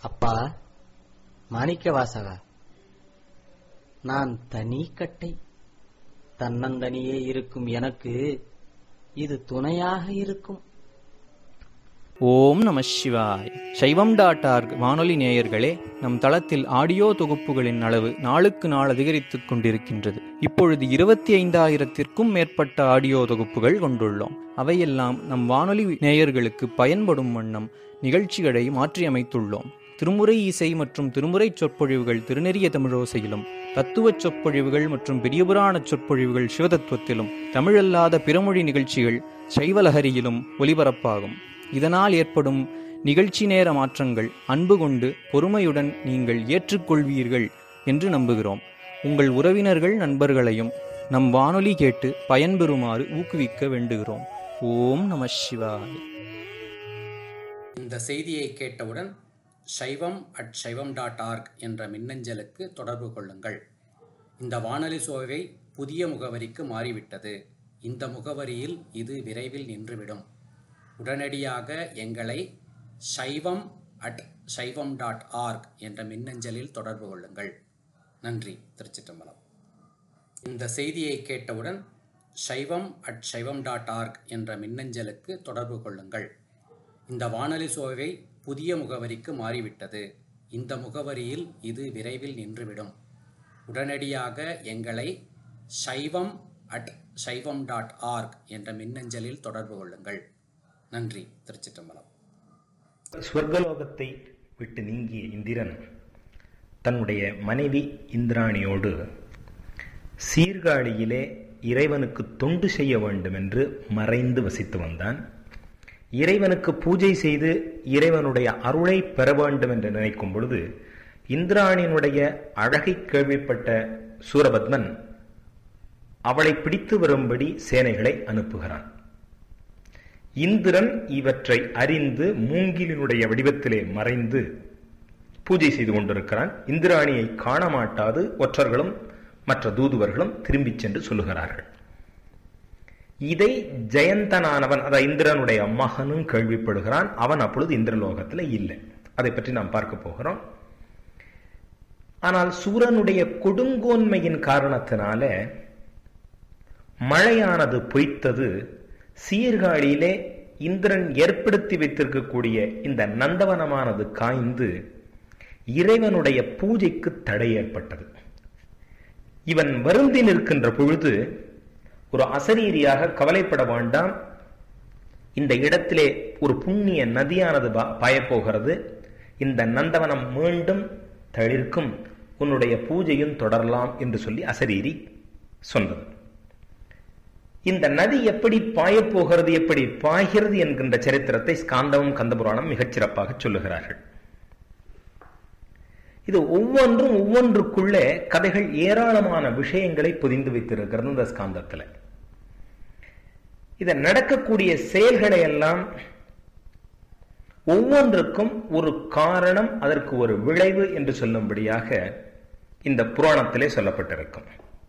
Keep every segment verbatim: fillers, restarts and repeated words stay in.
அப்பா மாணிக்கவாசகா, நான் தனி கட்டை. தன்னந்தனியே இருக்கும் எனக்கு இது துணையாக இருக்கும். ஓம் நம சிவாய். சைவம் டாட் ஆர்க் வானொலி நேயர்களே, நம் தளத்தில் ஆடியோ தொகுப்புகளின் அளவு நாளுக்கு நாள் அதிகரித்துக் கொண்டிருக்கின்றது. இப்பொழுது இருபத்தி ஐந்தாயிரத்திற்கும் மேற்பட்ட ஆடியோ தொகுப்புகள் கொண்டுள்ளோம். அவையெல்லாம் நம் வானொலி நேயர்களுக்கு பயன்படும் வண்ணம் நிகழ்ச்சிகளை மாற்றியமைத்துள்ளோம். திருமுறை இசை மற்றும் திருமுறை சொற்பொழிவுகள் திருநெறிய தமிழோசையிலும், தத்துவச் சொற்பொழிவுகள் மற்றும் பெரியபுராண சொற்பொழிவுகள் சிவதத்துவத்திலும், தமிழல்லாத பிறமொழி நிகழ்ச்சிகள் சைவலஹரியிலும் ஒலிபரப்பாகும். இதனால் ஏற்படும் நிகழ்ச்சி நேர மாற்றங்கள் அன்பு கொண்டு பொறுமையுடன் நீங்கள் ஏற்றுக்கொள்வீர்கள் என்று நம்புகிறோம். உங்கள் உறவினர்கள் நண்பர்களையும் நம் வானொலி கேட்டு பயன்பெறுமாறு ஊக்குவிக்க வேண்டுகிறோம். ஓம் நம சிவாய். இந்த செய்தியை கேட்டவுடன் சைவம் அட் சைவம் டாட் ஆர்க் என்ற மின்னஞ்சலுக்கு தொடர்பு கொள்ளுங்கள். இந்த வானொலி சோவை புதிய முகவரிக்கு மாறிவிட்டது. இந்த முகவரியில் இது விரைவில் நின்றுவிடும். உடனடியாக எங்களை சைவம் அட் சைவம் டாட் ஆர்க் என்ற மின்னஞ்சலில் தொடர்பு கொள்ளுங்கள். நன்றி. திருச்சிற்றம்பலம். இந்த செய்தியை கேட்டவுடன் சைவம் அட் சைவம் டாட் ஆர்க் என்ற மின்னஞ்சலுக்கு தொடர்பு கொள்ளுங்கள். இந்த வானொலி சோவை புதிய முகவரிக்கு மாறிவிட்டது. இந்த முகவரியில் இது விரைவில் நின்றுவிடும். உடனடியாக எங்களை சைவம் அட் சைவம் டாட் ஆர்க் என்ற மின்னஞ்சலில் தொடர்பு கொள்ளுங்கள். நன்றி. திருச்சிற்றம்பலம். ஸ்வர்கலோகத்தை விட்டு நீங்கிய இந்திரன் தன்னுடைய மனைவி இந்திராணியோடு சீர்காழியிலே இறைவனுக்கு தொண்டு செய்ய வேண்டும் என்று மறைந்து வசித்து வந்தான். இறைவனுக்கு பூஜை செய்து இறைவனுடைய அருளை பெற வேண்டும் என்று நினைக்கும் பொழுது இந்திராணியினுடைய அழகை கேள்விப்பட்ட சூரபத்மன் அவளை பிடித்து வரும்படி சேனைகளை அனுப்புகிறான். இந்திரன் இவற்றை அறிந்து மூங்கிலினுடைய வடிவத்திலே மறைந்து பூஜை செய்து கொண்டிருக்கிறான். இந்திராணியை காண மாட்டாது ஒற்றர்களும் மற்ற தூதுவர்களும் திரும்பிச் சென்று சொல்லுகிறார்கள். இதை ஜெயந்தனானவன், அதாவது இந்திரனுடைய மகனும் கேள்விப்படுகிறான். அவன் அப்பொழுது இந்திரலோகத்தில் இல்லை. அதை பற்றி நாம் பார்க்க போகிறோம். ஆனால் சூரனுடைய கொடுங்கோன்மையின் காரணத்தினால மழையானது பொய்த்தது. சீர்காழியிலே இந்திரன் ஏற்படுத்தி வைத்திருக்கக்கூடிய இந்த நந்தவனமானது காய்ந்து இறைவனுடைய பூஜைக்கு தடை ஏற்பட்டது. இவன் வருந்தி நிற்கின்ற பொழுது ஒரு அசரீரியாக கவலைப்பட வேண்டாம், இந்த இடத்திலே ஒரு புண்ணிய நதியானது பாயப்போகிறது, இந்த நந்தவனம் மீண்டும் தளிர்க்கும், உன்னுடைய பூஜையும் தொடரலாம் என்று சொல்லி அசரீரி சொன்னது. இந்த நதி எப்படி பாயப்போகிறது, எப்படி பாய்கிறது என்கின்ற சரித்திரத்தை ஸ்காந்தமும் கந்தபுராணம் மிகச்சிறப்பாக சொல்லுகிறார்கள். இது ஒவ்வொன்றும் ஒவ்வொன்றுக்குள்ளே கதைகள் ஏராளமான விஷயங்களை பொதிந்து வைத்திருக்கிறது. இந்த ஸ்காந்தத்தில் இத நடக்கக்கூடிய செயல்களை எல்லாம் ஒவ்வொன்றுக்கும் ஒரு காரணம், அதற்கு ஒரு விளைவு என்று சொல்லும்படியாக இந்த புராணத்திலே சொல்லப்பட்டிருக்கும்.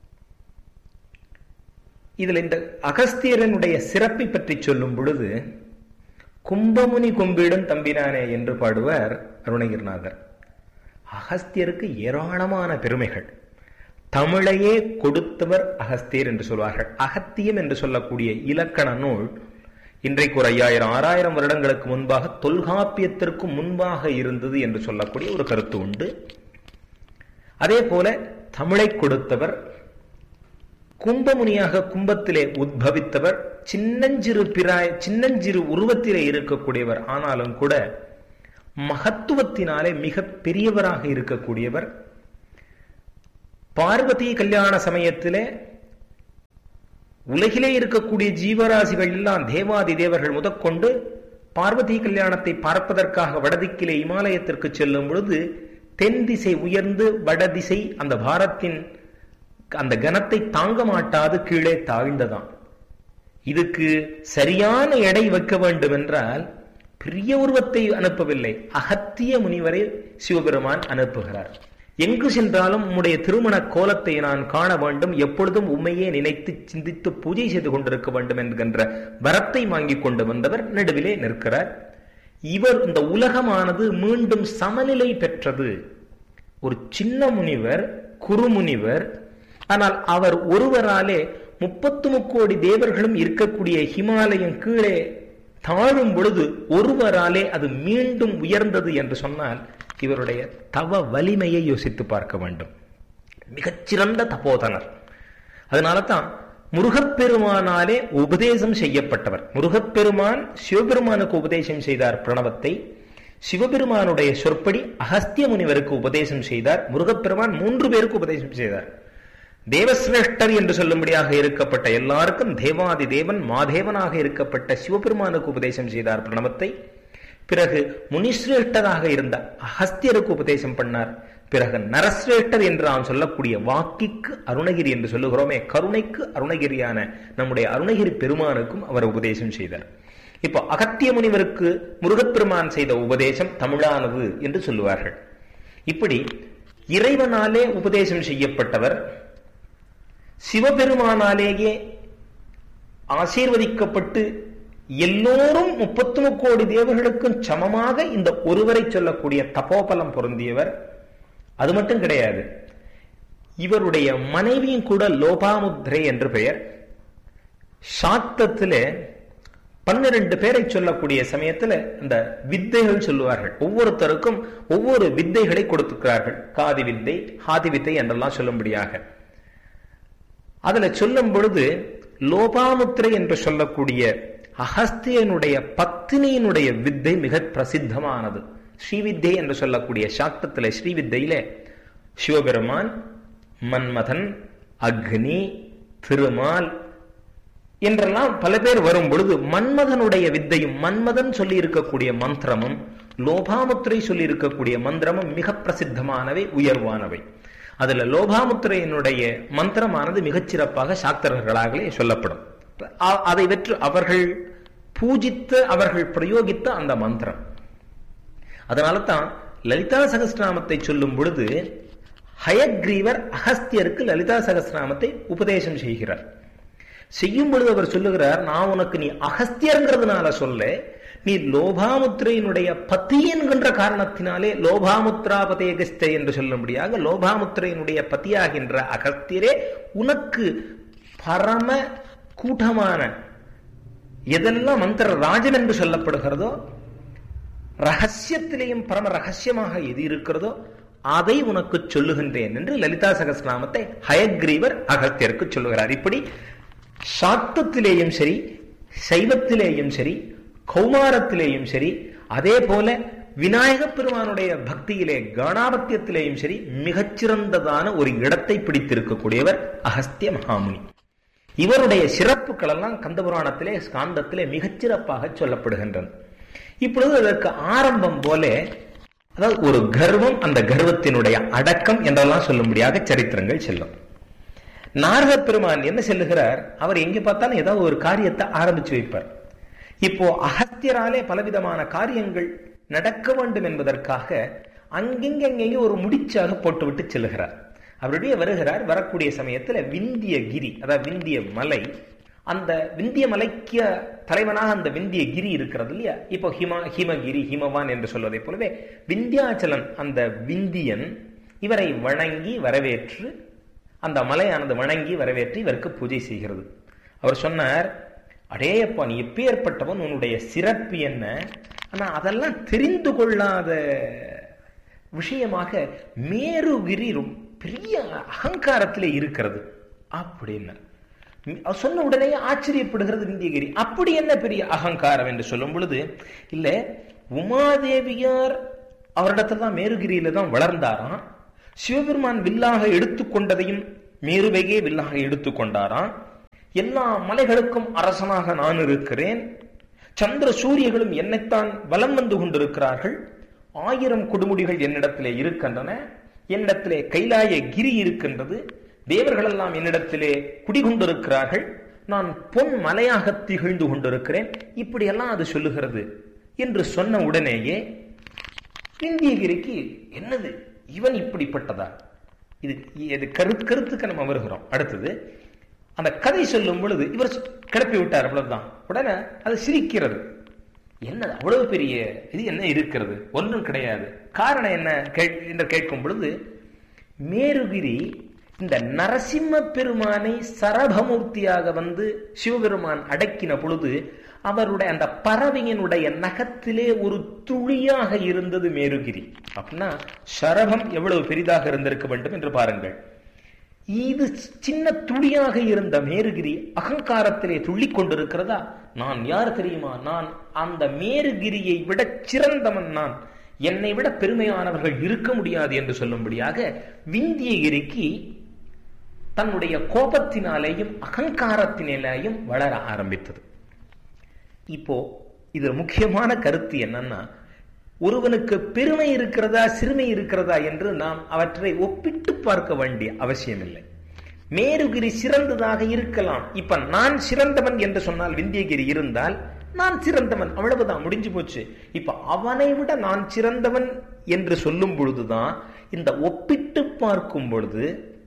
இதில் இந்த அகஸ்தியரனுடைய சிறப்பை பற்றி சொல்லும் பொழுது கும்பமுனி கும்பிடும் தம்பினானே என்று பாடுவார் அருணகிரிநாதர். அகஸ்தியருக்கு ஏராளமான பெருமைகள். தமிழையே கொடுத்தவர் அகஸ்தியர் என்று சொல்வார்கள். அகத்தியம் என்று சொல்லக்கூடிய இலக்கண நூல் இன்றைக்கு ஒரு ஐயாயிரம் ஆறாயிரம் வருடங்களுக்கு முன்பாக தொல்காப்பியத்திற்கு முன்பாக இருந்தது என்று சொல்லக்கூடிய ஒரு கருத்து உண்டு. அதே போல தமிழை கொடுத்தவர், கும்பமுனியாக கும்பத்திலே உத்பவித்தவர், சின்னஞ்சிறு பிராய சின்னஞ்சிறு உருவத்திலே இருக்கக்கூடியவர், ஆனாலும் கூட மகத்துவத்தினாலே மிக பெரியவராக இருக்கக்கூடியவர். பார்வதி கல்யாண சமயத்திலே உலகிலே இருக்கக்கூடிய ஜீவராசிகள் எல்லாம் தேவாதி தேவர்கள் முதற்கொண்டு பார்வதி கல்யாணத்தை பார்ப்பதற்காக வடதிக்கிலே இமாலயத்திற்கு செல்லும் பொழுது தென் திசை உயர்ந்து வடதிசை அந்த பாரத்தின் அந்த கனத்தை தாங்க மாட்டாது கீழே தாழ்ந்ததாம். இதுக்கு சரியான எடை வைக்க வேண்டும் என்றால் பெரிய உருவத்தை அனுப்பவில்லை, அகத்திய முனிவரை சிவபெருமான் அனுப்புகிறார். எங்கு சென்றாலும் உம்முடைய திருமண கோலத்தை நான் காண வேண்டும், எப்பொழுதும் உண்மையே நினைத்து சிந்தித்து பூஜை செய்து கொண்டிருக்க வேண்டும் என்கின்ற வரத்தை வாங்கி கொண்டு வந்தவர் நடுவிலே நிற்கிறார். இவர் இந்த உலகமானது மீண்டும் சமநிலை பெற்றது. ஒரு சின்ன முனிவர், குருமுனிவர், ஆனால் அவர் ஒருவராலே முப்பத்து முக்கோடி தேவர்களும் இருக்கக்கூடிய ஹிமாலயம் கீழே தாழும் பொழுது ஒருவராலே அது மீண்டும் உயர்ந்தது என்று சொன்னால் இவருடைய தவ வலிமையை யோசித்து பார்க்க வேண்டும். மிகச்சிறந்த தபோதனர். அதனால தான் முருகப்பெருமானாலே உபதேசம் செய்யப்பட்டவர். முருகப்பெருமான் சிவபெருமானுக்கு உபதேசம் செய்தார் பிரணவத்தை. சிவபெருமானுடைய சொற்படி அகஸ்திய முனிவருக்கு உபதேசம் செய்தார். முருகப்பெருமான் மூன்று பேருக்கு உபதேசம் செய்தார். தேவசிரேஷ்டர் என்று சொல்லும்படியாக இருக்கப்பட்ட எல்லாருக்கும் தேவாதி தேவன் மாதேவனாக இருக்கப்பட்ட சிவபெருமானுக்கு உபதேசம் செய்தார் பிரணவத்தை. பிறகு முனிசிரேஷ்டராக இருந்த அகஸ்தியருக்கு உபதேசம் பண்ணார். பிறகு நரசிரேஷ்டர் என்று நாம் சொல்லக்கூடிய வாக்கிக்கு அருணகிரி என்று சொல்லுகிறோமே, கருணைக்கு அருணகிரியான நம்முடைய அருணகிரி பெருமானுக்கும் அவர் உபதேசம் செய்தார். இப்போ அகத்திய முனிவருக்கு முருகப்பெருமான் செய்த உபதேசம் தமிழானது என்று சொல்லுவார்கள். இப்படி இறைவனாலே உபதேசம் செய்யப்பட்டவர், சிவபெருமானாலேயே ஆசீர்வதிக்கப்பட்டு எல்லோரும் முப்பத்து முக்கோடி தேவர்களுக்கும் சமமாக இந்த ஒருவரை சொல்லக்கூடிய தபோபலம் பொருந்தியவர். அது மட்டும் கிடையாது, இவருடைய மனைவியும் கூட லோபாமுத்ரை என்று பெயர். சாத்தத்திலே பன்னிரண்டு பேரை சொல்லக்கூடிய சமயத்தில் இந்த வித்தைகள் சொல்லுவார்கள். ஒவ்வொருத்தருக்கும் ஒவ்வொரு வித்தைகளை கொடுத்துக்கிறார்கள். காதி வித்தை, ஹாதி வித்தை என்றெல்லாம் சொல்லும்படியாக. அதுல சொல்லும் பொழுது லோபாமுத்ரை என்று சொல்லக்கூடிய அகஸ்தியனுடைய பத்தினியினுடைய வித்தை மிக பிரசித்தமானது. ஸ்ரீவித்தை என்று சொல்லக்கூடிய சாக்தத்திலே ஸ்ரீவித்தையிலே சிவபெருமான், மன்மதன், அக்னி, திருமால் என்றெல்லாம் பல பேர் வரும் பொழுது மன்மதனுடைய வித்தையும் மன்மதன் சொல்லி இருக்கக்கூடிய மந்திரமும் லோபாமுத்ரை சொல்லி இருக்கக்கூடிய மந்திரமும் மிக பிரசித்தமானவை, உயர்வானவை. அதுல லோபாமுத்ரையினுடைய மந்திரமானது மிகச்சிறப்பாக சாக்தர்களாகவே சொல்லப்படும். அதை வெற்று அவர்கள் பூஜித்த, அவர்கள் பிரயோகித்த அந்த மந்திரம். அதனால தான் லலிதா சகஸ்ரநாமத்தை சொல்லும் பொழுது ஹயக்ரீவர் அகஸ்தியருக்கு லலிதா சகஸ்ரநாமத்தை உபதேசம் செய்கிறார். செய்யும் பொழுது அவர் சொல்லுகிறார், நான் உனக்கு நீ அகஸ்தியர்ங்கிறதுனால சொல்ல, நீ லோபாமுத்ரையினுடைய பதி என்கின்ற காரணத்தினாலே லோபாமுத்ராபதேகஸ்தே என்று சொல்லும்படியாக லோபாமுத்ரையினுடைய பதியாகின்ற அகஸ்தியரே உனக்கு பரம கூட்டமான எதெல்லாம் மந்திர ராஜன் என்று சொல்லப்படுகிறதோ, ரகசியத்திலேயும் பரம ரகசியமாக எது இருக்கிறதோ அதை உனக்கு சொல்லுகின்றேன் என்று லலிதா சகஸ்ரநாமத்தை ஹயக்ரீவர் அகஸ்தியருக்கு சொல்லுகிறார். இப்படி சாக்தத்திலேயும் சரி, சைவத்திலேயும் சரி, கௌமாரத்திலேயும் சரி, அதே போல விநாயக பெருமானுடைய பக்தியிலே கணாபத்தியத்திலேயும் சரி மிகச்சிறந்ததான ஒரு இடத்தை பிடித்திருக்கக்கூடியவர் அகஸ்திய மகாமுனி. இவருடைய சிறப்புகள் எல்லாம் கந்தபுராணத்திலே ஸ்காந்தத்திலே மிகச்சிறப்பாக சொல்லப்படுகின்றன. இப்பொழுது அதற்கு ஆரம்பம் போல, அதாவது ஒரு கர்வம், அந்த கர்வத்தினுடைய அடக்கம் என்றெல்லாம் சொல்லும்படியாக சரித்திரங்கள் செல்லும். நாரத பெருமான் என்ன சொல்லுகிறார், அவர் எங்க பார்த்தாலும் ஏதாவது ஒரு காரியத்தை ஆரம்பிச்சு வைப்பார். இப்போ அகஸ்தியராலே பலவிதமான காரியங்கள் நடக்க வேண்டும் என்பதற்காக அங்கெங்கெங்கேயும் ஒரு முடிச்சாக போட்டுவிட்டு செல்லுகிறார். அவருடைய வருகிறார். வரக்கூடிய சமயத்துல விந்திய கிரி, அதாவது விந்திய மலை, அந்த விந்திய மலைக்கு தலைவனாக அந்த விந்திய கிரி இருக்கிறது இல்லையா, இப்போ ஹிமா ஹிமகிரி ஹிமவான் என்று சொல்வதை போலவே விந்தியாச்சலன் அந்த விந்தியன் இவரை வணங்கி வரவேற்று, அந்த மலையானது வணங்கி வரவேற்று இவருக்கு பூஜை செய்கிறது. அவர் சொன்னார், அடேயப்பா நீ எப்பேற்பட்டவன், உன்னுடைய சிறப்பு என்ன, ஆனா அதெல்லாம் தெரிந்து கொள்ளாத விஷயமாக மேருகிரி பெரிய அகங்காரத்திலே இருக்கிறது அப்படின்னு சொன்ன உடனே ஆச்சரியப்படுகிறது விந்தியகிரி. அப்படி என்ன பெரிய அகங்காரம் என்று சொல்லும் பொழுது, இல்ல உமாதேவியார் அவரிடத்துல தான் மேருகிரியில தான் வளர்ந்தாராம். சிவபெருமான் வில்லாக எடுத்துக்கொண்டதையும் மேருவையே வில்லாக எடுத்துக்கொண்டாராம். எல்லா மலைகளுக்கும் அரசனாக நான் இருக்கிறேன், சந்திர சூரியர்களும் என்னைத்தான் வலம் வந்து கொண்டிருக்கிறார்கள், ஆயிரம் கொடுமுடிகள் என்னிடத்திலே இருக்கின்றன, என்னிடத்திலே கைலாய கிரி இருக்கின்றது, தேவர்கள் எல்லாம் என்னிடத்திலே குடிகொண்டிருக்கிறார்கள், நான் பொன் மலையாக திகழ்ந்து கொண்டிருக்கிறேன், இப்படியெல்லாம் அது சொல்லுகிறது என்று சொன்ன உடனேயே விந்தியகிரிக்கு என்னது இவன் இப்படிப்பட்டதா, இது இது கருத்து கருத்துக்கு நம்ம வருகிறோம். அடுத்தது அந்த கதை சொல்லும் பொழுது இவர் கிளப்பி விட்டார், அவ்வளவுதான். உடனே அது சிரிக்கிறது. என்ன அவ்வளவு பெரிய இது என்ன இருக்கிறது? ஒன்றும் கிடையாது. காரணம் என்ன என்று கேட்கும் பொழுது, மேருகிரி இந்த நரசிம்ம பெருமானை சரபமூர்த்தியாக வந்து சிவபெருமான் அடக்கின பொழுது அவருடைய அந்த பறவையினுடைய நகத்திலே ஒரு துளியாக இருந்தது மேருகிரி. அப்படின்னா சரபம் எவ்வளவு பெரிதாக இருந்திருக்க வேண்டும் என்று பாருங்கள். இது சின்ன துளியாக இருந்த மேருகிரி அகங்காரத்திலே துள்ளி கொண்டிருக்கிறதா? நான் யார் தெரியுமா? நான் அந்த மேருகிரியை விட சிறந்தவன், நான் என்னை விட பெருமையானவர்கள் இருக்க முடியாது என்று சொல்லும்படியாக விந்தியகிரிக்கு தன்னுடைய கோபத்தினாலேயும் அகங்காரத்தினாலேயும் வளர ஆரம்பித்தது. இப்போ இது முக்கியமான கருத்து என்னன்னா, ஒருவனுக்கு பெருமை இருக்கிறதா சிறுமை இருக்கிறதா என்று நாம் அவற்றை ஒப்பிட்டு பார்க்க வேண்டிய அவசியம் இல்லை. மேருகிரி சிறந்ததாக இருக்கலாம். இப்ப நான் சிறந்தவன் என்று சொன்னால் விந்தியகிரி இருந்தால் நான் சிறந்தவன், அவ்வளவுதான், முடிஞ்சு போச்சு. இப்ப அவனை விட நான் சிறந்தவன் என்று சொல்லும் பொழுதுதான், இந்த ஒப்பிட்டு பார்க்கும் பொழுது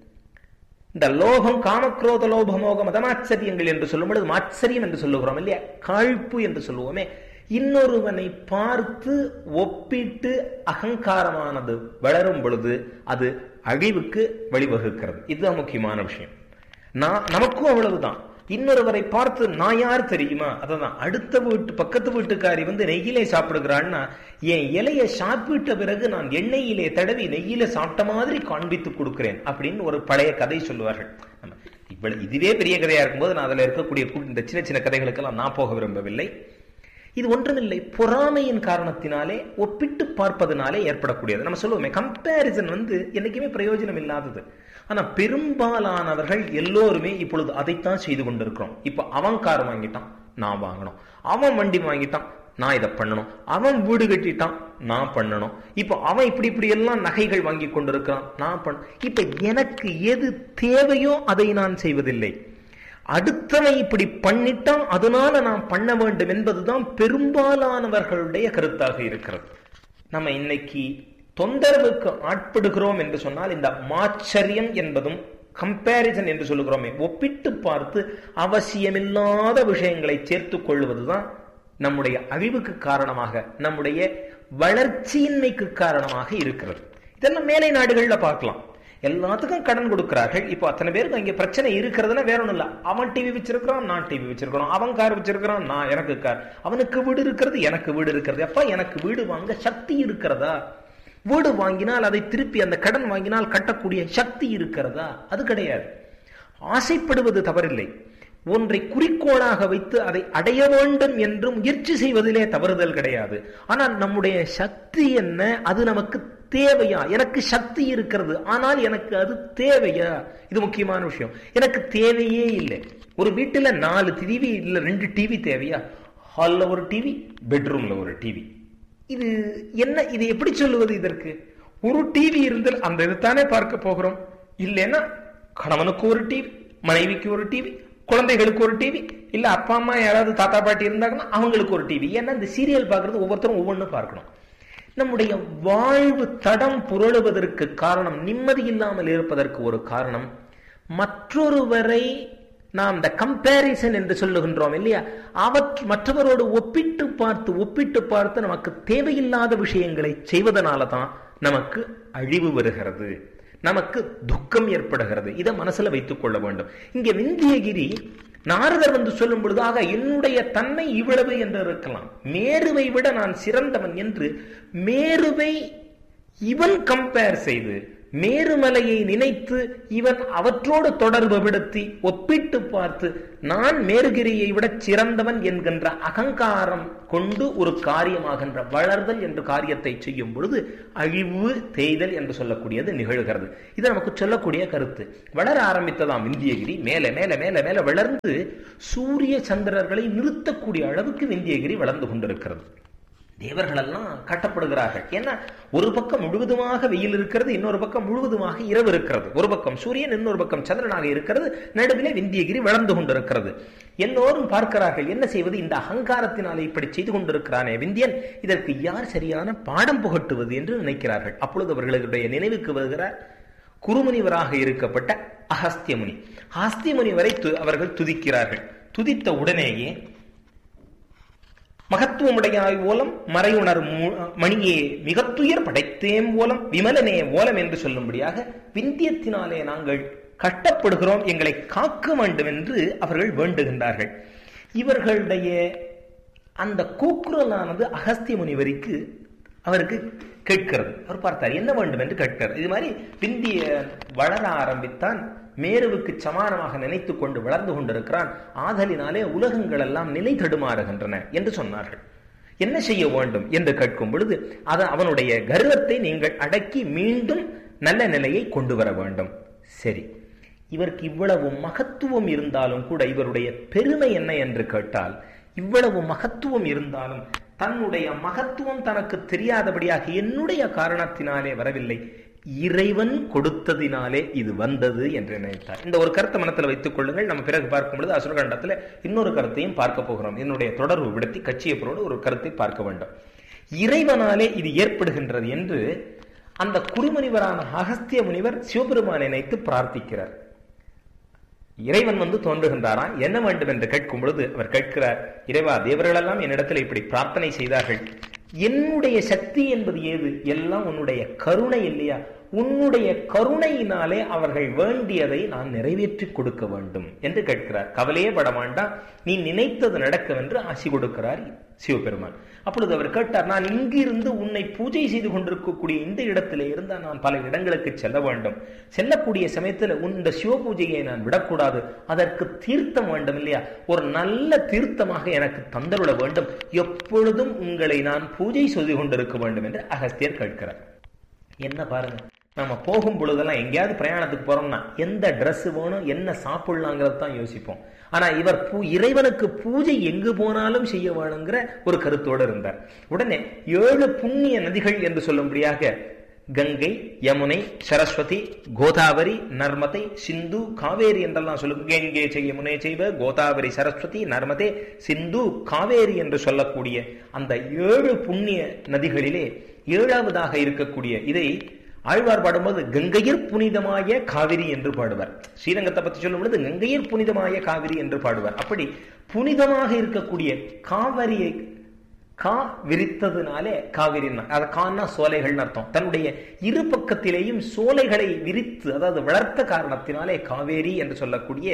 இந்த லோகம், காமக்ரோத லோபமோக மதமாச்சரியங்கள் என்று சொல்லும் பொழுது மாச்சரியம் என்று சொல்லுகிறோம் இல்லையா, காழ்ப்பு என்று சொல்லுவோமே, இன்னொருவனை பார்த்து ஒப்பிட்டு அகங்காரமானது வளரும் பொழுது அது அழிவுக்கு வழிவகுக்கிறது. இதுதான் முக்கியமான விஷயம். நான் நமக்கும் அவ்வளவுதான். இன்னொருவரை பார்த்து நான் யார் தெரியுமா, அதான் அடுத்த வீட்டு பக்கத்து வீட்டுக்காரி வந்து நெய்யிலே சாப்பிடுகிறான்னா என் இலையை சாப்பிட்ட பிறகு நான் எண்ணெயிலே தடவி நெய்யில சாப்பிட்ட மாதிரி காண்பித்து கொடுக்கிறேன் அப்படின்னு ஒரு பழைய கதை சொல்லுவார்கள். இவ்வளவு இதுவே பெரிய கதையா இருக்கும்போது நான் அதுல இருக்கக்கூடிய இந்த சின்ன சின்ன கதைகளுக்கெல்லாம் நான் போக விரும்பவில்லை. இது ஒன்றுமில்லை, பொறாமையின் காரணத்தினாலே ஒப்பிட்டு பார்ப்பதனாலே ஏற்படக்கூடியது. நம்ம சொல்லுவோமே, கம்பேரிசன் வந்து என்னைக்குமே பிரயோஜனம் இல்லாதது. ஆனா பெரும்பாலானவர்கள் எல்லோருமே இப்பொழுது அதைத்தான் செய்து கொண்டிருக்கிறோம். இப்ப அவன் கார் வாங்கிட்டான், நான் வாங்கணும். அவன் வண்டி வாங்கிட்டான், நான் இதை பண்ணணும். அவன் வீடு கட்டிட்டான், நான் பண்ணணும். இப்ப அவன் இப்படி இப்படி எல்லாம் நகைகள் வாங்கி கொண்டிருக்கிறான், நான் பண்ண. இப்ப எனக்கு எது தேவையோ அதை நான் செய்வதில்லை. அடுத்தவன் இப்படி பண்ணிட்டான், அதனால நாம் பண்ண வேண்டும் என்பதுதான் பெரும்பாலானவர்களுடைய கருத்தாக இருக்கிறது. நம்ம இன்னைக்கு தொந்தரவுக்கு ஆட்படுகிறோம் என்று சொன்னால் இந்த மாச்சரியம் என்பதும் கம்பேரிசன் என்று சொல்லுகிறோமே, ஒப்பிட்டு பார்த்து அவசியமில்லாத விஷயங்களை சேர்த்துக் கொள்வதுதான் நம்முடைய அழிவுக்கு காரணமாக, நம்முடைய வளர்ச்சியின்மைக்கு காரணமாக இருக்கிறது. இதெல்லாம் மேலை நாடுகள்ல பார்க்கலாம். எல்லாத்துக்கும் கடன் கொடுக்கிறார்கள். இப்போ அத்தனை பேருக்கு அங்கே பிரச்சனை இருக்கிறதுனா வேற ஒண்ணும் இல்ல. அவன் டிவி வச்சிருக்கிறான், நான் டிவி வச்சிருக்கிறோம். அவன் கார் வச்சிருக்கிறான், நான் எனக்கு கார். அவனுக்கு வீடு இருக்கிறது, எனக்கு வீடு இருக்கிறது. அப்ப எனக்கு வீடு வாங்க சக்தி இருக்கிறதா? வீடு வாங்கினால் அதை திருப்பி அந்த கடன் வாங்கினால் கட்டக்கூடிய சக்தி இருக்கிறதா? அது கிடையாது. ஆசைப்படுவது தவறில்லை. ஒன்றை குறிக்கோளாக வைத்து அதை அடைய வேண்டும் என்று முயற்சி செய்வதிலே தவறுதல் கிடையாது. ஆனால் நம்முடைய சக்தி என்ன, அது நமக்கு தேவையா? எனக்கு சக்தி இருக்கிறது, ஆனால் எனக்கு அது தேவையா? இது முக்கியமான விஷயம். எனக்கு தேவையே இல்லை. ஒரு வீட்டுல நாலு டிவி இல்ல ரெண்டு டிவி தேவையா? ஹால்ல ஒரு டிவி, பெட்ரூம்ல ஒரு டிவி. இது என்ன? இது எப்படி சொல்லுவது? இதற்கு ஒரு டிவி இருந்தால் அந்த இதுதானே பார்க்க போகிறோம். இல்லைன்னா கணவனுக்கு ஒரு டிவி, மனைவிக்கு ஒரு டிவி, குழந்தைகளுக்கு ஒரு டிவி, இல்ல அப்பா அம்மா யாராவது தாத்தா பாட்டி இருந்தாங்கன்னா அவங்களுக்கு ஒரு டிவி. ஏன்னா இந்த சீரியல் பார்க்கறது ஒவ்வொருத்தரும் ஒவ்வொன்றும் பார்க்கணும். நம்முடைய வாழ்வு தடம் புரளுவதற்கு காரணம், நிம்மதி இல்லாமல் இருப்பதற்கு ஒரு காரணம், மற்றொருவரை நாம் இந்த கம்பேரிசன் என்று சொல்லுகின்றோம் இல்லையா, அவற்று மற்றவரோடு ஒப்பிட்டு பார்த்து ஒப்பிட்டு பார்த்து நமக்கு தேவையில்லாத விஷயங்களை செய்வதனால தான் நமக்கு அழிவு வருகிறது, நமக்கு துக்கம் ஏற்படுகிறது. இதை மனசுல வைத்துக் கொள்ள வேண்டும். இங்க விந்தியகிரி நாரதர் வந்து சொல்லும் பொழுதாக என்னுடைய தன்மை இவ்வளவு என்று இருக்கலாம், மேருவை விட நான் சிறந்தவன் என்று மேருவை இவன் கம்பேர் செய்து, மேருமலையை நினைத்து இவன் அவற்றோடு தொடர்பு படுத்தி ஒப்பிட்டு பார்த்து நான் மேருகிரியை விட சிறந்தவன் என்கின்ற அகங்காரம் கொண்டு ஒரு காரியமாகின்ற வளர்தல் என்ற காரியத்தை செய்யும் பொழுது அழிவு தேய்தல் என்று சொல்லக்கூடியது நிகழ்கிறது. இது நமக்கு சொல்லக்கூடிய கருத்து. வளர ஆரம்பித்ததாம் விந்தியகிரி, மேல மேல மேல மேல வளர்ந்து சூரிய சந்திரர்களை நிறுத்தக்கூடிய அளவுக்கு விந்தியகிரி வளர்ந்து கொண்டிருக்கிறது. தேவர்கள் எல்லாம் கட்டப்படுகிறார்கள். ஏன்னா ஒரு பக்கம் முழுவதுமாக வெயில் இருக்கிறது, இன்னொரு பக்கம் முழுவதுமாக இரவு இருக்கிறது. ஒரு பக்கம் சூரியன், இன்னொரு பக்கம் சந்திரனாக இருக்கிறது. நடுவிலே விந்தியகிரி வளர்ந்து கொண்டிருக்கிறது. எல்லோரும் பார்க்கிறார்கள், என்ன செய்வது? இந்த அகங்காரத்தினாலே இப்படி செய்து கொண்டிருக்கிறானே விந்தியன், இதற்கு யார் சரியான பாடம் புகட்டுவது என்று நினைக்கிறார்கள். அப்பொழுது அவர்களுடைய நினைவுக்கு வருகிறார் குருமுனிவராக இருக்கப்பட்ட அகஸ்திய முனி. அகஸ்திய முனிவரை அவர்கள் துதிக்கிறார்கள். துதித்த உடனேயே மகத்துவமுடையாய் ஓலம் மறையுணர் மணியே மிகத்துயர் படைத்தேம் ஓலம் விமலனே ஓலம் என்று சொல்லும்படியாக விந்தியத்தினாலே நாங்கள் கட்டப்படுகிறோம், எங்களை காக்க வேண்டும் என்று அவர்கள் வேண்டுகின்றார்கள். இவர்களுடைய அந்த கூக்குரலானது அகஸ்திய முனிவருக்கு அவருக்கு கேட்கிறது. அவர் பார்த்தார், என்ன வேண்டும் என்று கேட்கிறார். இது மாதிரி விந்திய வளர ஆரம்பித்தான், மேருவுக்கு சமானமாக நினைத்து கொண்டு வளர்ந்து கொண்டிருக்கிறான், ஆதலினாலே உலகங்கள் எல்லாம் நிலை தடுமாறுகின்றன என்று சொன்னார்கள். என்ன செய்ய வேண்டும் என்று கேட்கும் பொழுது அது அவனுடைய கர்வத்தை நீங்கள் அடக்கி மீண்டும் நல்ல நிலையை கொண்டு வர வேண்டும். சரி, இவருக்கு இவ்வளவு மகத்துவம் இருந்தாலும் கூட இவருடைய பெருமை என்ன என்று கேட்டால், இவ்வளவு மகத்துவம் இருந்தாலும் தன்னுடைய மகத்துவம் தனக்கு தெரியாதபடியாக என்னுடைய காரணத்தினாலே வரவில்லை, இறைவன் கொடுத்ததினாலே இது வந்தது என்று நினைத்தார். இந்த ஒரு கருத்தை மனத்தில் வைத்துக் கொள்ளுங்கள். நம்ம பிறகு பார்க்கும் பொழுது அசுரகண்டத்தில் இன்னொரு கருத்தையும் பார்க்க போகிறோம். என்னுடைய தொடர்பு விடுத்தி கட்சியப்பரோடு ஒரு கருத்தை பார்க்க வேண்டும். இறைவனாலே இது ஏற்படுகின்றது என்று அந்த குருமுனிவரான அகஸ்திய முனிவர் சிவபெருமானை நினைத்து பிரார்த்திக்கிறார். இறைவன் வந்து தோன்றுகின்றாரா, என்ன வேண்டும் என்று கேட்கும் பொழுது அவர் கேட்கிறார், இறைவா, தேவர்கள் எல்லாம் என்னிடத்தில் இப்படி பிரார்த்தனை செய்தார்கள், என்னுடைய சக்தி என்பது ஏது? எல்லாம் உன்னுடைய கருணை இல்லையா? உன்னுடைய கருணையினாலே அவர்கள் வேண்டியதை நான் நிறைவேற்றி கொடுக்க வேண்டும் என்று கேட்கிறார். கவலையே பட வேண்டாம், நீ நினைத்தது நடக்கும் என்று ஆசி கொடுக்கிறார் சிவபெருமான். அப்பொழுது அவர் கேட்டார், நான் இங்கிருந்து உன்னை பூஜை செய்து கொண்டிருக்கக்கூடிய இந்த இடத்திலே இருந்தால் நான் பல இடங்களுக்கு செல்ல வேண்டும், செல்லக்கூடிய சமயத்தில் இந்த சிவ பூஜையை நான் விடக்கூடாது, அதற்கு தீர்த்தம் வேண்டும் இல்லையா? ஒரு நல்ல தீர்த்தமாக எனக்கு தந்தருள வேண்டும், எப்பொழுதும் உங்களை நான் பூஜை செய்து கொண்டிருக்க வேண்டும் என்று அகஸ்தியர் கேட்கிறார். என்ன பாருங்க, நம்ம போகும் பொழுதெல்லாம் எங்கேயாவது பிரயாணத்துக்கு போறோம்னா எந்த ட்ரெஸ் வேணும், என்ன சாப்பிடலாங்கிறது தான் யோசிப்போம். ஆனா இவர் பூ இறைவனுக்கு பூஜை எங்கு போனாலும் செய்ய வேணுங்கிற ஒரு கருத்தோடு இருந்தார். உடனே ஏழு புண்ணிய நதிகள் என்று சொல்லும்படியாக கங்கை, யமுனை, சரஸ்வதி, கோதாவரி, நர்மதை, சிந்து, காவேரி என்றெல்லாம் சொல்லும். கங்கை செய்ய யமுனை செய்வ, கோதாவரி, சரஸ்வதி, நர்மதே, சிந்து, காவேரி என்று சொல்லக்கூடிய அந்த ஏழு புண்ணிய நதிகளிலே ஏழாவதாக இருக்கக்கூடிய இதை ஆழ்வார் பாடும்போது கங்கையர் புனிதமாய காவிரி என்று பாடுவார். ஸ்ரீரங்கத்தை பற்றி சொல்லும் பொழுது கங்கையர் புனிதமாய காவிரி என்று பாடுவார். அப்படி புனிதமாக இருக்கக்கூடிய காவிரியை கா விரித்ததுனாலே காவிரி, அதை கான்னா சோலைகள் அர்த்தம். தன்னுடைய இரு பக்கத்திலேயும் சோலைகளை விரித்து, அதாவது வளர்த்த காரணத்தினாலே காவேரி என்று சொல்லக்கூடிய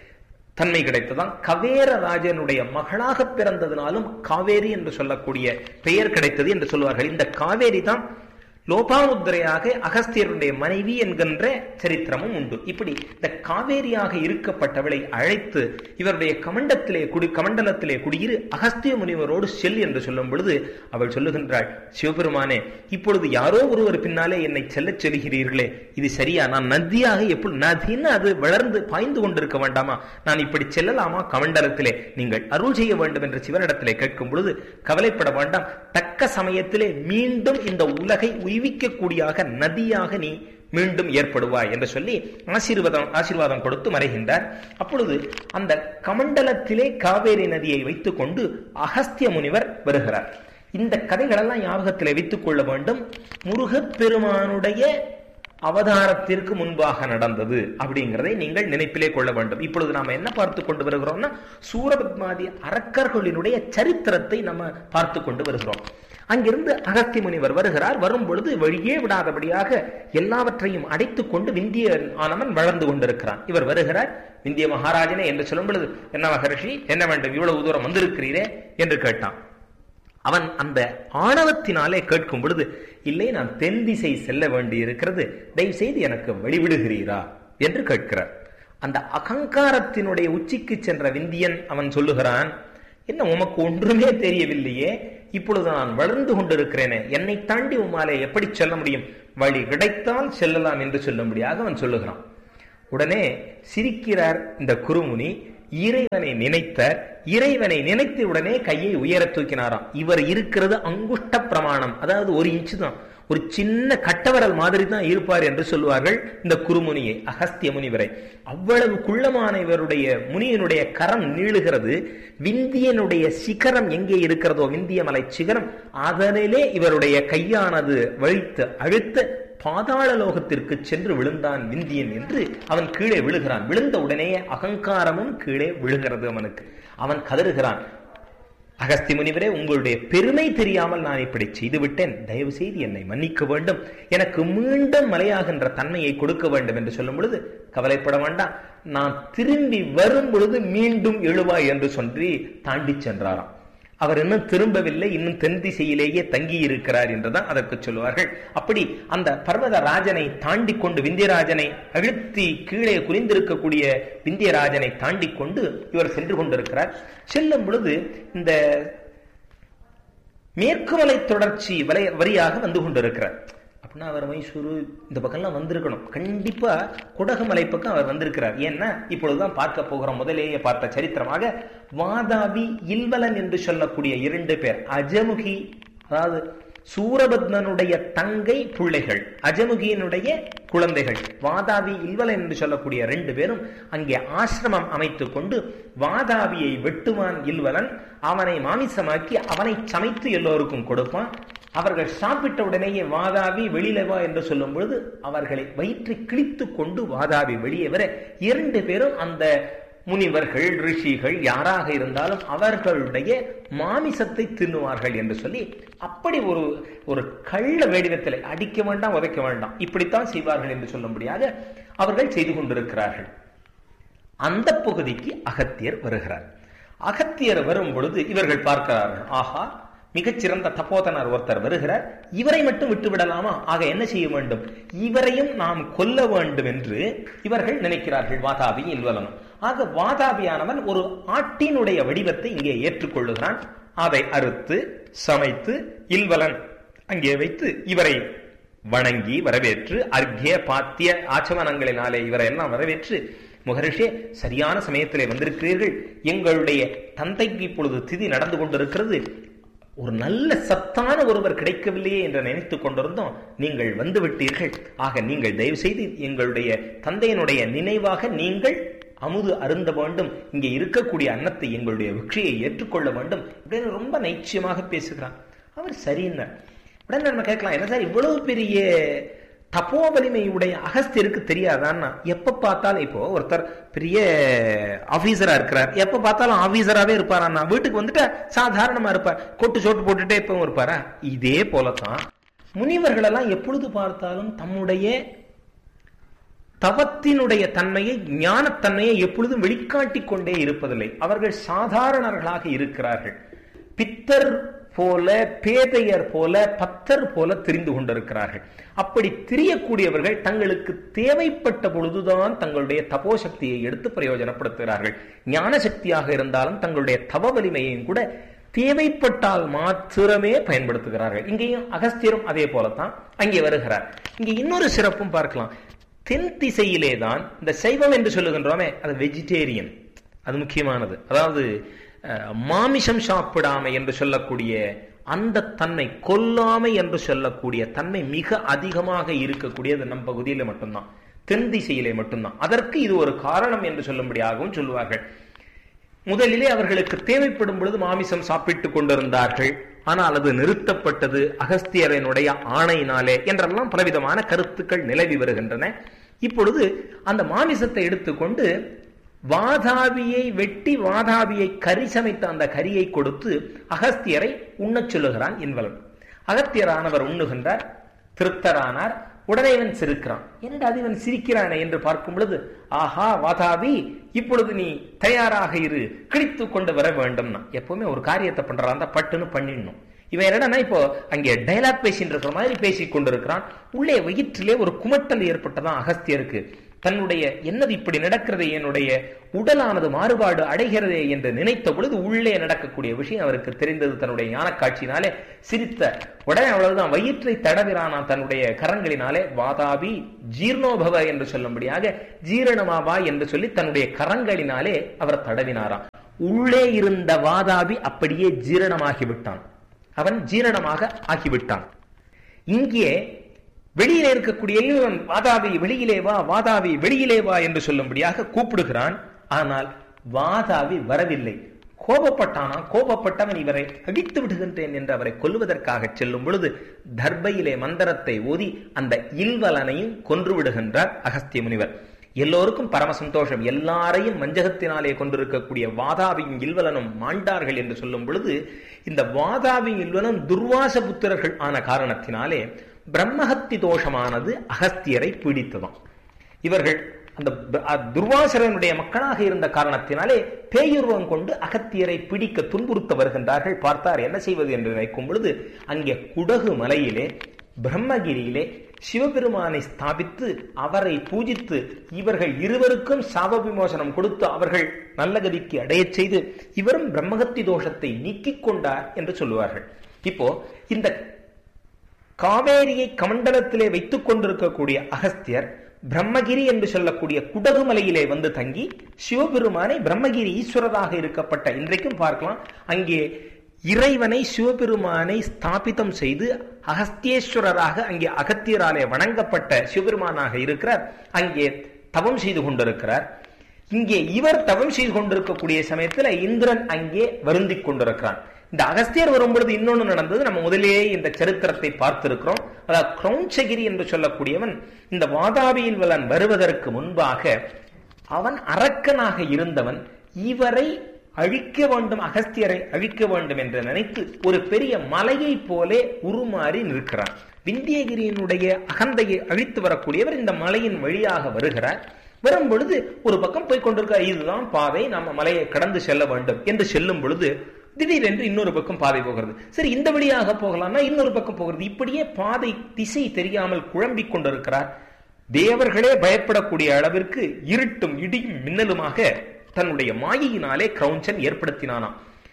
தன்மை கிடைத்ததான். கவேர ராஜனுடைய மகளாக பிறந்ததினாலும் காவேரி என்று சொல்லக்கூடிய பெயர் கிடைத்தது என்று சொல்வார்கள். இந்த காவேரி தான் லோபாமுத்திரையாக அகஸ்தியருடைய மனைவி என்கின்ற சரித்திரமும் உண்டு. இப்படி இந்த காவேரியாக இருக்கப்பட்டவளை அழைத்து இவருடைய கமண்டத்திலே குடி கமண்டலத்திலே குடியிரு அகஸ்திய முனிவரோடு செல் என்று சொல்லும் பொழுது அவள் சொல்லுகின்றாள், சிவபெருமானே, இப்பொழுது யாரோ ஒருவர் பின்னாலே என்னை செல்ல செல்கிறீர்களே, இது சரியா? நான் நதியாக எப்படி நதின்னு அது வளர்ந்து பாய்ந்து கொண்டிருக்க வேண்டாமா? நான் இப்படி செல்லலாமா கமண்டலத்திலே? நீங்கள் அருள் செய்ய வேண்டும் என்று சிவனிடத்திலே கேட்கும் பொழுது, கவலைப்பட வேண்டாம், தக்க சமயத்திலே மீண்டும் இந்த உலகை உய்விக்கக்கூடியாக நதியாக நீ மீண்டும் ஏற்படுவாய் என்று சொல்லி ஆசீர்வாதம் ஆசீர்வாதம் கொடுத்து மறைகின்றார். அப்பொழுது அந்த கமண்டலத்திலே காவேரி நதியை வைத்துக் கொண்டு அகஸ்திய முனிவர் வருகிறார். இந்த கதைகளெல்லாம் ஞாபகத்திலே வைத்துக் கொள்ள வேண்டும். முருகப்பெருமானுடைய அவதாரத்திற்கு முன்பாக நடந்தது அப்படிங்கிறதை நீங்கள் நினைப்பிலே கொள்ள வேண்டும். இப்பொழுது நாம என்ன பார்த்து கொண்டு வருகிறோம்னா, சூரபத்மாதி அரக்கர்களினுடைய சரித்திரத்தை நம்ம பார்த்து கொண்டு வருகிறோம். அங்கிருந்து அகஸ்திய முனிவர் வருகிறார். வரும் பொழுது வழியே விடாதபடியாக எல்லாவற்றையும் அடைத்துக் கொண்டு விந்திய ஆனவன் வளர்ந்து கொண்டிருக்கிறான். இவர் வருகிறார். விந்திய மகாராஜனே என்று சொல்லும் பொழுது, என்ன மகரிஷி, என்ன வேண்டும், இவ்வளவு தூரம் வந்திருக்கிறீரே என்று கேட்டான். அவன் அந்த ஆணவத்தினாலே கேட்கும் பொழுது, இல்லை, நான் தென் திசை செல்ல வேண்டி இருக்கிறது, தயவு செய்து எனக்கு வழிவிடுகிறீரா என்று கேட்கிறார். அந்த அகங்காரத்தினுடைய உச்சிக்கு சென்ற விந்தியன் அவன் சொல்லுகிறான், என்ன உமக்கு ஒன்றுமே தெரியவில்லையே, இப்பொழுது நான் வளர்ந்து கொண்டிருக்கிறேனே, என்னை தாண்டி உமாலே எப்படி செல்ல முடியும்? வழி கிடைத்தால் செல்லலாம் என்று சொல்லும்படியாக அவன் சொல்லுகிறான். உடனே சிரிக்கிறார் இந்த குருமுனி. இறைவனை நினைத்தார். இறைவனை நினைத்த உடனே கையை உயர தூக்கினாராம். இவர் இருக்கிறது அங்குஷ்ட பிரமாணம், அதாவது ஒரு இன்ச்சு தான், ஒரு சின்ன கட்டவரல் மாதிரி தான் இருப்பார் என்று சொல்லுவார்கள் இந்த குருமுனியை, அகஸ்திய முனிவரை. அவ்வளவு குள்ளமான இவருடைய முனியனுடைய கரம் நீளுகிறது. விந்தியனுடைய சிகரம் எங்கே இருக்கிறதோ, விந்திய மலை சிகரம், அதனிலே இவருடைய கையானது வழித்து அழுத்த பாதாள லோகத்திற்கு சென்று விழுந்தான் விந்தியன் என்று அவன் கீழே விழுகிறான். விழுந்த உடனே அகங்காரமும் கீழே விழுகிறது அவனுக்கு. அவன் கதறுகிறான், அகஸ்தி முனிவரே, உங்களுடைய பெருமை தெரியாமல் நான் இப்படி செய்து விட்டேன், தயவு செய்து என்னை மன்னிக்க வேண்டும், எனக்கு மீண்டும் மலையாகின்ற தன்மையை கொடுக்க வேண்டும் என்று சொல்லும் பொழுது, கவலைப்பட வேண்டாம், நான் திரும்பி வரும் பொழுது மீண்டும் எழுவாய் என்று சொல்லி தாண்டி சென்றாராம். அவர் இன்னும் திரும்பவில்லை, இன்னும் தென் திசையிலேயே தங்கி இருக்கிறார் என்றுதான் அதற்கு சொல்லுவார்கள். அப்படி அந்த பர்வத ராஜனை தாண்டி கொண்டு, விந்தியராஜனை அழுத்தி கீழே குனிந்திருக்கக்கூடிய விந்தியராஜனை தாண்டி கொண்டு இவர் சென்று கொண்டிருக்கிறார். செல்லும் பொழுது இந்த மேற்கு மலை தொடர்ச்சி வலை வரியாக வந்து கொண்டிருக்கிறார். அப்படின்னா அவர் மைசூரு இந்த பக்கம்லாம் வந்திருக்கணும், கண்டிப்பா குடகு மலை பக்கம் அவர் வந்திருக்கிறார். ஏன்னா இப்பொழுதுதான் பார்க்க போகிறோம், முதலேயே பார்த்த சரித்திரமாக வாதாபி இல்வலன் என்று சொல்லக்கூடிய இரண்டு பேர், அஜமுகி அதாவது சூரபத்மனுடைய தங்கை பிள்ளைகள், அஜமுகியினுடைய குழந்தைகள், வாதாபி இல்வலன் என்று சொல்லக்கூடிய ரெண்டு பேரும் அங்கே ஆசிரமம் அமைத்துக் கொண்டு வாதாபியை வெட்டுவான் இல்வலன், அவனை மாமிசமாக்கி அவனை சமைத்து எல்லோருக்கும் கொடுப்பான். அவர்கள் சாப்பிட்ட உடனேயே வாதாபி வெளியில வா என்று சொல்லும் பொழுது அவர்களை வயிற்றை கிழித்து கொண்டு வாதாபி வெளியே வர இரண்டு பேரும் அந்த முனிவர்கள் ரிஷிகள் யாராக இருந்தாலும் அவர்களுடைய மாமிசத்தை தின்னுவார்கள் என்று சொல்லி, அப்படி ஒரு ஒரு கள்ள வேடிவத்தில் அடிக்க வேண்டாம் உதைக்க வேண்டாம் இப்படித்தான் செய்வார்கள் என்று சொல்லும்படியாக அவர்கள் செய்து கொண்டிருக்கிறார்கள். அந்த பகுதிக்கு அகத்தியர் வருகிறார். அகத்தியர் வரும் பொழுது இவர்கள் பார்க்கிறார்கள், ஆஹா மிகச்சிறந்த தப்போதனர் ஒருத்தர் வருகிறார், இவரை மட்டும் விட்டு விடலாமா? ஆக என்ன செய்ய வேண்டும், இவரையும் நாம் கொல்ல வேண்டும் என்று இவர்கள் நினைக்கிறார்கள், வாதாபி இல்வலனும். ஆக வாதாபியானவன் ஒரு ஆட்டினுடைய வடிவத்தை இங்கே ஏற்றுக்கொள்ளுகிறான். அதை அறுத்து சமைத்து இல்வலன் அங்கே வைத்து இவரை வணங்கி வரவேற்று அர்க்கிய பாத்திய ஆச்சமனங்களினாலே இவரை எல்லாம் வரவேற்று, முகரிஷே சரியான சமயத்திலே வந்திருக்கிறீர்கள், எங்களுடைய தந்தைக்கு இப்பொழுது திதி நடந்து கொண்டிருக்கிறது, ஒரு நல்ல சத்தான ஒருவர் கிடைக்கவில்லையே என்று நினைத்துக் கொண்டிருந்தோம், நீங்கள் வந்து விட்டீர்கள், ஆக நீங்கள் தயவு செய்து எங்களுடைய தந்தையினுடைய நினைவாக நீங்கள் அமுது அருந்த வேண்டும், இங்கே இருக்கக்கூடிய அன்னத்தை எங்களுடைய வெற்றியை ஏற்றுக்கொள்ள வேண்டும் அப்படின்னு ரொம்ப நைச்சியமாக பேசுகிறான். அவர் சரின்னு உடனே நம்ம கேட்கலாம், என்ன சார் இவ்வளவு பெரிய தப்போ வலிமையுடைய அகஸ்தியருக்கு தெரியாதான்னா, எப்ப பார்த்தாலும் இப்போ ஒருத்தர் பெரிய ஆபீசரா இருக்கிறார், எப்ப பார்த்தாலும் ஆபீசராவே இருப்பாரா, வீட்டுக்கு வந்துட்டு சாதாரணமா இருப்பார், கொட்டு சோட்டு போட்டுட்டே எப்பவும் இருப்பாரா? இதே போலதான் முனிவர்கள் எல்லாம் எப்பொழுது பார்த்தாலும் தம்முடைய தவத்தினுடைய தன்மையை ஞானத்தன்மையை எப்பொழுதும் வெளிக்காட்டிக் கொண்டே இருப்பதில்லை. அவர்கள் சாதாரணர்களாக இருக்கிறார்கள். பித்தர் போல பேதையர் போல பத்தர் போல தெரிந்து கொண்டிருக்கிறார்கள். அப்படி தெரியக்கூடியவர்கள் தங்களுக்கு தேவைப்பட்ட பொழுதுதான் தங்களுடைய தபோ சக்தியை எடுத்து பிரயோஜனப்படுத்துகிறார்கள். ஞான சக்தியாக இருந்தாலும் தங்களுடைய தவ வலிமையையும் கூட தேவைப்பட்டால் மாத்திரமே பயன்படுத்துகிறார்கள். இங்கேயும் அகஸ்தியரும் அதே போலத்தான் அங்கே வருகிறார். இங்கே இன்னொரு சிறப்பும் பார்க்கலாம். தென் திசையிலே தான் இந்த சைவம் என்று சொல்லுகின்றோமே, அது வெஜிடேரியன், அது முக்கியமானது. அதாவது மாமிசம் சாப்பிடாமை என்று சொல்லக்கூடிய அந்த தன்மை, கொல்லாமை என்று சொல்லக்கூடிய தன்மை மிக அதிகமாக இருக்கக்கூடியது நம் பகுதியில மட்டும்தான், தென் திசையிலே மட்டும்தான். அதற்கு இது ஒரு காரணம் என்று சொல்லும்படியாகவும் சொல்லுவார்கள். முதலிலே அவர்களுக்கு தேவைப்படும் பொழுது மாமிசம் சாப்பிட்டுக் கொண்டிருந்தார்கள், ஆனால் அது நிறுத்தப்பட்டது அகஸ்தியரனுடைய ஆணையினாலே என்றெல்லாம் பலவிதமான கருத்துக்கள் நிலவி வருகின்றன. இப்பொழுது அந்த மாமிசத்தை எடுத்துக்கொண்டு வாதாபியை வெட்டி வாதாபியை கறி சமைத்த அந்த கரியை கொடுத்து அகஸ்தியரை உண்ணச் சொல்லுகிறான் இன்வலன். அகஸ்தியரானவர் உண்ணுகின்றார், திருப்தரானார். உடனே இவன் சிரிக்கிறான். என்னடா அது இவன் சிரிக்கிறானே என்று பார்க்கும் பொழுது, ஆஹா வாதாபி இப்பொழுது நீ தயாராக இரு, கிழித்து கொண்டு வர வேண்டும்னா. எப்பவுமே ஒரு காரியத்தை பண்றான் பட்டுன்னு பண்ணிடணும். இவன் என்னன்னா இப்போ அங்கே டைலாக் பேசிட்டு இருக்கிற மாதிரி பேசிக் கொண்டிருக்கிறான். உள்ளே வயிற்றிலே ஒரு குமட்டல் ஏற்பட்டதான் அகஸ்தியருக்கு. தன்னுடைய என்னது இப்படி நடக்கிறது, என்னுடைய உடலானது மாறுபாடு அடைகிறதே என்று நினைத்த பொழுது உள்ளே நடக்கக்கூடிய விஷயம் அவருக்கு தெரிந்தது. தன்னுடைய ஞான காட்சியினாலே சிரித்த உடனே அவ்வளவுதான் வயிற்றை தடவிரானா தன்னுடைய கரங்களினாலே. வாதாபி ஜீர்ணோபவ என்று சொல்லும்படியாக ஜீரணமாவா என்று சொல்லி தன்னுடைய கரங்களினாலே அவர் தடவினாராம். உள்ளே இருந்த வாதாபி அப்படியே ஜீரணமாகிவிட்டான், அவன் ஜீரணமாக ஆகிவிட்டான். இங்கே வெளியிலே இருக்கக்கூடிய இவன் வாதாபி வெளியிலே வா, வாதாபி வெளியிலே வா என்று சொல்லும்படியாக கூப்பிடுகிறான். ஆனால் வாதாபி வரவில்லை. கோபப்பட்டானா, கோபப்பட்டவன் இவரை அடித்து விடுகின்றேன் என்று அவரை கொல்லுவதற்காக செல்லும் பொழுது தர்பையிலே மந்திரத்தை ஓதி அந்த இல்வலனையும் கொன்று விடுகின்றார் அகஸ்திய முனிவர். எல்லோருக்கும் பரம சந்தோஷம். எல்லாரையும் வஞ்சகத்தினாலே கொண்டிருக்கக்கூடிய வாதாபியும் இல்வலனும் மாண்டார்கள் என்று சொல்லும் பொழுது, இந்த வாதாபியும் இல்வலன் துர்வாச புத்திரர்கள் ஆன காரணத்தினாலே பிரம்மஹத்தி தோஷமானது அகஸ்தியரை பீடித்ததாம். இவர்கள் அந்த துர்வாசரனுடைய மக்களாக இருந்த காரணத்தினாலே பேயுருவம் கொண்டு அகத்தியரை பிடிக்க துன்புறுத்த வருகின்றார்கள். பார்த்தார் என்ன செய்வது என்று நினைக்கும் பொழுது, அங்கே குடகு மலையிலே பிரம்மகிரியிலே சிவபெருமானை ஸ்தாபித்து அவரை பூஜித்து இவர்கள் இருவருக்கும் சாப விமோசனம் கொடுத்து அவர்கள் நல்ல கதிக்கு அடையச் செய்து இவரும் பிரம்மஹத்தி தோஷத்தை நீக்கிக் கொண்டார் என்று சொல்லுவார்கள். இப்போ இந்த காவேரியை கமண்டலத்திலே வைத்துக் கொண்டிருக்கக்கூடிய அகஸ்தியர் பிரம்மகிரி என்று சொல்லக்கூடிய குடகு மலையிலே வந்து தங்கி சிவபெருமானை பிரம்மகிரி ஈஸ்வரராக இருக்கப்பட்ட இன்றைக்கும் பார்க்கலாம், அங்கே இறைவனை சிவபெருமானை ஸ்தாபிதம் செய்து அகஸ்தியேஸ்வரராக அங்கே அகத்தியராலே வணங்கப்பட்ட சிவபெருமானாக இருக்கிறார். அங்கே தவம் செய்து கொண்டிருக்கிறார். இங்கே இவர் தவம் செய்து கொண்டிருக்கக்கூடிய சமயத்தில் இந்திரன் அங்கே வருந்திக் கொண்டிருக்கிறான். இந்த அகஸ்தியர் வரும்பொழுது இன்னொன்று நடந்தது. நம்ம முதலேயே இந்த சரித்திரத்தை பார்த்திருக்கிறோம். அதாவது கிரௌஞ்சகிரி என்று சொல்லக்கூடியவன் இந்த வாதாபியில் வலன் வருவதற்கு முன்பாக அவன் அரக்கனாக இருந்தவன். இவரை அழிக்க வேண்டும், அகஸ்தியரை அழிக்க வேண்டும் என்று நினைத்து ஒரு பெரிய மலையை போலே உருமாறி நிற்கிறான். விந்தியகிரியினுடைய அகந்தையை அழித்து வரக்கூடியவர் இந்த மலையின் வழியாக வருகிறார். வரும் பொழுது ஒரு பக்கம் போய் கொண்டிருக்கிறார். இதுதான் பாதை, நம்ம மலையை கடந்து செல்ல வேண்டும் என்று செல்லும் பொழுது திடீரென்று இன்னொரு பக்கம் பாதை போகிறது. சரி, இந்த வழியாக போகலாம்னா இன்னொரு பக்கம் போகிறது. இப்படியே பாதை திசை தெரியாமல் குழம்பிக் கொண்டிருக்கிறார். தேவர்களே பயப்படக்கூடிய அளவிற்கு இருட்டும் இடியும் மின்னலுமாக தன்னுடைய மாயினாலே கிரௌஞ்சன் ஏற்படுத்தினானாம்.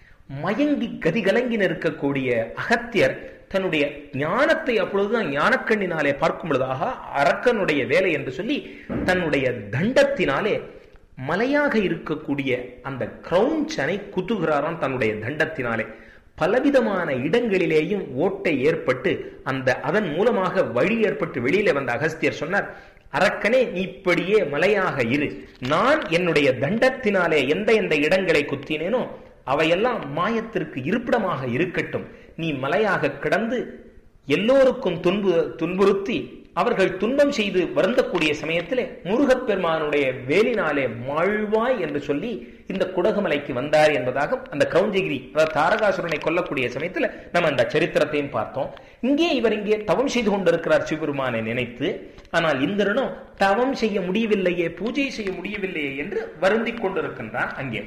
மயங்கி கதிகலங்கி நிற்கக்கூடிய அகத்தியர் தன்னுடைய ஞானத்தை அப்பொழுதுதான் ஞானக்கண்ணினாலே பார்க்கும் பொழுதாக அரக்கனுடைய வேலை என்று சொல்லி தன்னுடைய தண்டத்தினாலே மலையாக இருக்கக்கூடிய அந்த கிரௌஞ்சனை குத்துகிறாராம். தன்னுடைய தண்டத்தினாலே பலவிதமான இடங்களிலேயும் ஓட்டை ஏற்பட்டு அந்த அதன் மூலமாக வழி ஏற்பட்டு வெளியில வந்த அகஸ்தியர் சொன்னார், அரக்கனே, நீ இப்படியே மலையாக இரு. நான் என்னுடைய தண்டத்தினாலே எந்த எந்த இடங்களை குத்தினேனோ அவையெல்லாம் மாயத்திற்கு இருப்பிடமாக இருக்கட்டும். நீ மலையாக கிடந்து எல்லோருக்கும் துன்பு துன்புறுத்தி அவர்கள் துன்பம் செய்து வருந்தக்கூடிய சமயத்திலே முருகப்பெருமானுடைய வேலினாலே மாழ்வாய் என்று சொல்லி இந்த குடகுமலைக்கு வந்தார் என்பதாக அந்த கிரௌஞ்சகிரி தாரகாசுரனை கொல்லக்கூடிய சமயத்தில் நம்ம அந்த சரித்திரத்தையும் பார்த்தோம். இங்கே இவர் இங்கே தவம் செய்து கொண்டிருக்கிறார் சிவபெருமானை நினைத்து. ஆனால் இந்திரனோ தவம் செய்ய முடியவில்லையே, பூஜை செய்ய முடியவில்லையே என்று வருந்திக் கொண்டிருக்கின்றார். அங்கே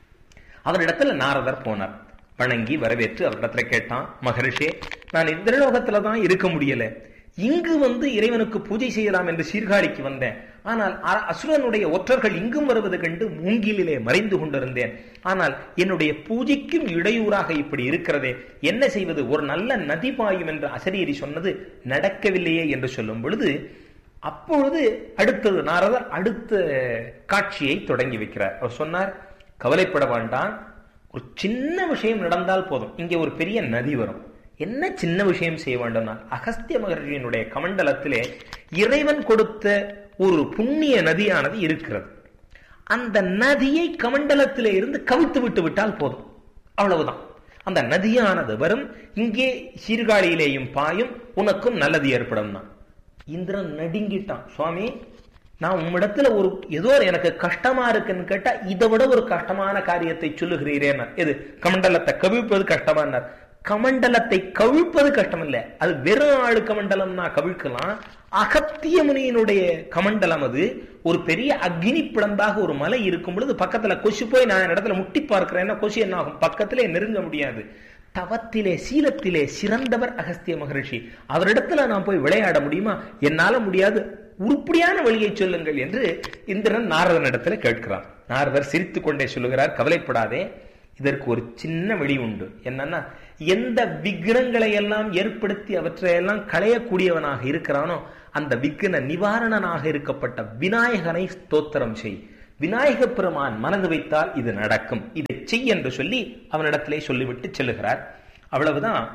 அவரிடத்துல நாரதர் போனார். வணங்கி வரவேற்று அவரிடத்துல கேட்டான், மகரிஷே, நான் இந்திரலோகத்துல தான் இருக்க முடியல, இங்கு வந்து இறைவனுக்கு பூஜை செய்யலாம் என்று சீர்காழிக்கு வந்தேன். ஆனால் அசுரனுடைய ஒற்றர்கள் இங்கும் வருவது கண்டு மூங்கிலே மறைந்து கொண்டிருந்தேன். ஆனால் என்னுடைய பூஜைக்கும் இடையூறாக இப்படி இருக்கிறதே, என்ன செய்வது? ஒரு நல்ல நதி பாயும் என்று அசரீரி சொன்னது நடக்கவில்லையே என்று சொல்லும் பொழுது அப்பொழுது அடுத்தது நாரதர் அடுத்த காட்சியை தொடங்கி வைக்கிறார். அவர் சொன்னார், கவலைப்பட வேண்டாம், ஒரு சின்ன விஷயம் நடந்தால் போதும், இங்கே ஒரு பெரிய நதி வரும். என்ன சின்ன விஷயம் செய்ய வேண்டும்னா, அகஸ்திய மகர்ஷியினுடைய கமண்டலத்திலே இறைவன் கொடுத்த ஒரு புண்ணிய நதியானது இருக்கிறது. அந்த நதியை கமண்டலத்திலே இருந்து கவிழ்த்து விட்டு விட்டால் போதும், அவ்வளவுதான். அந்த நதியானது வரும், இங்கே சீர்காழியிலேயும் பாயும், உனக்கும் நல்லது ஏற்படும். இந்திரன் நடுங்கிட்டான். சுவாமி, நான் உம்மிடத்துல ஒரு ஏதோ எனக்கு கஷ்டமா இருக்குன்னு கேட்டா இதை விட ஒரு கஷ்டமான காரியத்தை சொல்லுகிறீரேன். எது? கமண்டலத்தை கவிழ்ப்பது கஷ்டமானார். கமண்டலத்தை கவிழ்ப்பது கஷ்டம் இல்லை, அது வெறும் ஆளு கமண்டலம்னா கவிழ்க்கலாம். அகத்திய முனியினுடைய கமண்டலம் அது ஒரு பெரிய அக்னி பிளந்தாக ஒரு மலை இருக்கும் பொழுது பக்கத்துல கொசு போய் நான் இடத்துல முட்டி பார்க்கிறேன்னா கொசு என்ன ஆகும்? பக்கத்திலே நெருங்க முடியாது. தவத்திலே சீலத்திலே சிறந்தவர் அகஸ்திய மகரிஷி, அவரிடத்துல நான் போய் விளையாட முடியுமா? என்னால முடியாது, உருப்படியான வழியை சொல்லுங்கள் என்று இந்திரன் நாரதன் இடத்துல கேட்கிறான். நாரதர் சிரித்து கொண்டே சொல்லுகிறார், கவலைப்படாதே, இதற்கு ஒரு சின்ன வழி உண்டு. என்னன்னா, எந்த விக்னங்களை எல்லாம் ஏற்படுத்தி அவற்றையெல்லாம் களையக்கூடியவனாக இருக்கிறானோ அந்த விக்ன நிவாரணனாக இருக்கப்பட்ட விநாயகனை ஸ்தோத்திரம் செய். விநாயக பெருமான் மனது வைத்தால் இது நடக்கும், இதை செய் என்று சொல்லி அவனிடத்திலே சொல்லிவிட்டு செல்லுகிறார். அவ்வளவுதான்.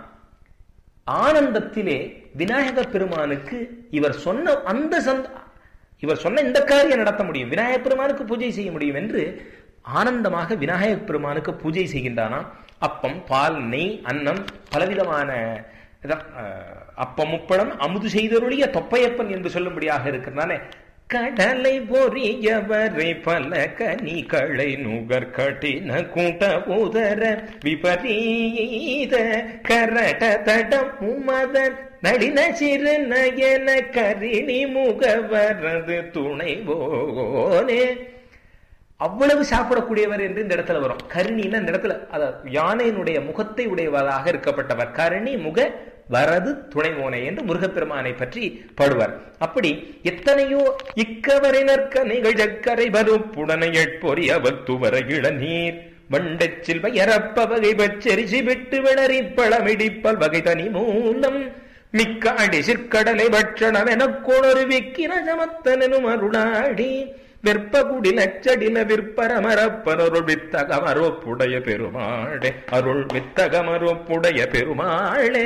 ஆனந்தத்திலே விநாயக பெருமானுக்கு இவர் சொன்ன அந்த சந்த இவர் சொன்ன இந்த காரியம் நடத்த முடியும், விநாயக பெருமானுக்கு பூஜை செய்ய முடியும் என்று ஆனந்தமாக விநாயக பெருமானுக்கு பூஜை செய்கின்றானா. அப்பம், பால், நெய், அன்னம், பலவிதமான அப்பம் முப்பழம் அமுது செய்தருடைய தொப்பையப்பன் என்று சொல்லும்படியாக இருக்கிறதானே கடலை பொறியவரை பல கனிகளை நுகர் கட்டின கூட்ட உதர விபரீத கரட தடம் உமதன் நளின சிறு நயன கரிணி முகவரது துணைவோனே. அவ்வளவு சாப்பிடக்கூடியவர் என்று இந்த இடத்துல வரும். கருணின்னா இந்த இடத்துல யானையினுடைய முகத்தை உடையவராக இருக்கப்பட்டவர். கருணி முக வரது துணைமோனை என்று முருகப்பெருமானை பற்றி பாடுவார். அப்படி எத்தனையோ இக்கவரினர்க்க நிகழ்கரை வரும் புடனை எட்பொறியவர் துவர இளநீர் வண்டச்சில் வயரப்ப வகை பச்சரிசி விட்டு விளறி பழமிடிப்பல் வகை தனி மூலம் மிக்க அடி சிற்கடலை பட்சணம் என கொணரு விக்கிர சமத்தனும் அருளாடி வெற்பகுடி லச்சடில விற்பரமரப்பனருள் வித்தகமரோப்புடைய பெருமாளே. அருள் வித்தகமரோப்புடைய பெருமாளே.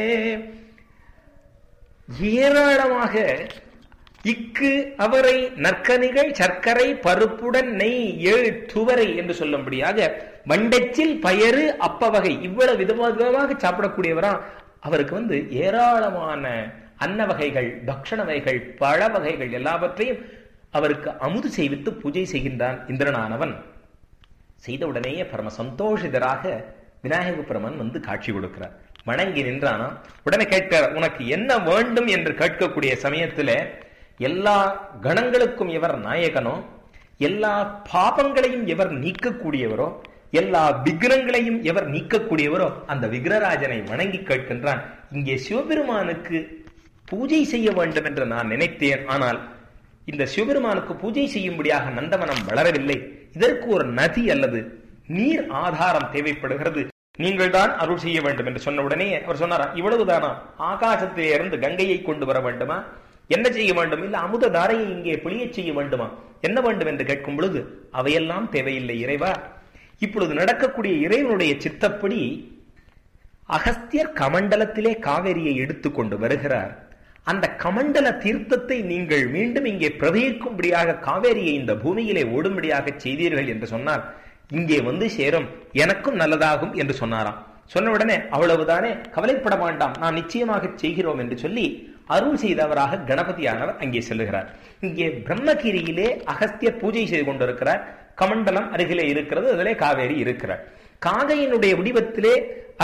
ஏராளமாக இக்கு அவரை நற்கனிகள் சர்க்கரை பருப்புடன் நெய் ஏழு துவரை என்று சொல்லும்படியாக வண்டச்சில் பயறு அப்ப வகை இவ்வளவு விதமாக சாப்பிடக்கூடியவரா. அவருக்கு வந்து ஏராளமான அன்ன வகைகள், பக்ஷண வகைகள், பழ வகைகள் எல்லாவற்றையும் அவருக்கு அமுது செய்வித்து பூஜை செய்கின்றான் இந்திரனானவன். செய்தவுடனேயே பரம சந்தோஷிதராக விநாயக பெருமான் வந்து காட்சி கொடுக்கிறார். வணங்கி நின்றானா. உடனே கேட்கிறார், உனக்கு என்ன வேண்டும் என்று கேட்கக்கூடிய சமயத்துல எல்லா கணங்களுக்கும் எவர் நாயகனோ, எல்லா பாபங்களையும் எவர் நீக்கக்கூடியவரோ, எல்லா விக்கிரங்களையும் எவர் நீக்கக்கூடியவரோ அந்த விக்கிரராஜனை வணங்கி கேட்கின்றான். இங்கே சிவபெருமானுக்கு பூஜை செய்ய வேண்டும் என்று நான் நினைத்தேன். ஆனால் இந்த சிவபெருமானுக்கு பூஜை செய்யும்படியாக நந்தவனம் வளரவில்லை. இதற்கு ஒரு நதி அல்லது நீர் ஆதாரம் தேவைப்படுகிறது. நீங்கள் தான் அருள் செய்ய வேண்டும் என்று சொன்ன உடனே அவர் சொன்னாரா, இவ்வளவுதானா? ஆகாசத்திலே இருந்து கங்கையை கொண்டு வர வேண்டுமா? என்ன செய்ய வேண்டும்? இல்ல அமுத தாரையை இங்கே பொழிய செய்ய வேண்டுமா? என்ன வேண்டும் என்று கேட்கும் பொழுது அவையெல்லாம் தேவையில்லை இறைவா. இப்பொழுது நடக்கக்கூடிய இறைவனுடைய சித்தப்படி அகஸ்தியர் கமண்டலத்திலே காவேரியை எடுத்துக்கொண்டு வருகிறார். அந்த கமண்டல தீர்த்தத்தை நீங்கள் மீண்டும் இங்கே பிரவகிக்கும்படியாக காவேரியை இந்த பூமியிலே ஓடும்படியாக செய்தீர்கள் என்று சொன்னார். இங்கே வந்து சேரும், எனக்கும் நல்லதாகும் என்று சொன்னாராம். சொன்ன உடனே அவ்வளவுதானே, கவலைப்பட வேண்டாம், நாம் நிச்சயமாக செய்கிறோம் என்று சொல்லி அருள் செய்தவராக கணபதியானவர் அங்கே செல்லுகிறார். இங்கே பிரம்மகிரியிலே அகஸ்தியர் பூஜை செய்து கொண்டிருக்கிறார். கமண்டலம் அருகிலே இருக்கிறது, அதிலே காவேரி இருக்கிறார். காகையினுடைய வடிவத்திலே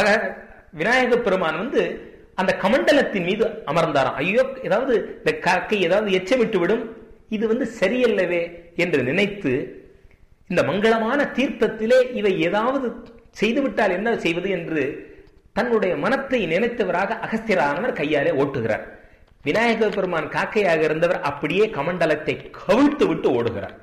விநாயக பெருமான் வந்து அந்த கமண்டலத்தின் மீது அமர்ந்தாராம். ஐயோ, ஏதாவது இந்த காக்கை ஏதாவது எச்சமிட்டு விடும், இது வந்து சரியல்லவே என்று நினைத்து இந்த மங்களமான தீர்த்தத்திலே இவை ஏதாவது செய்துவிட்டால் என்ன செய்வது என்று தன்னுடைய மனத்தை நினைத்தவராக அகஸ்தியரானவர் கையாலே ஓட்டுகிறார். விநாயக பெருமான் காக்கையாக இருந்தவர் அப்படியே கமண்டலத்தை கவிழ்த்து விட்டு ஓடுகிறார்.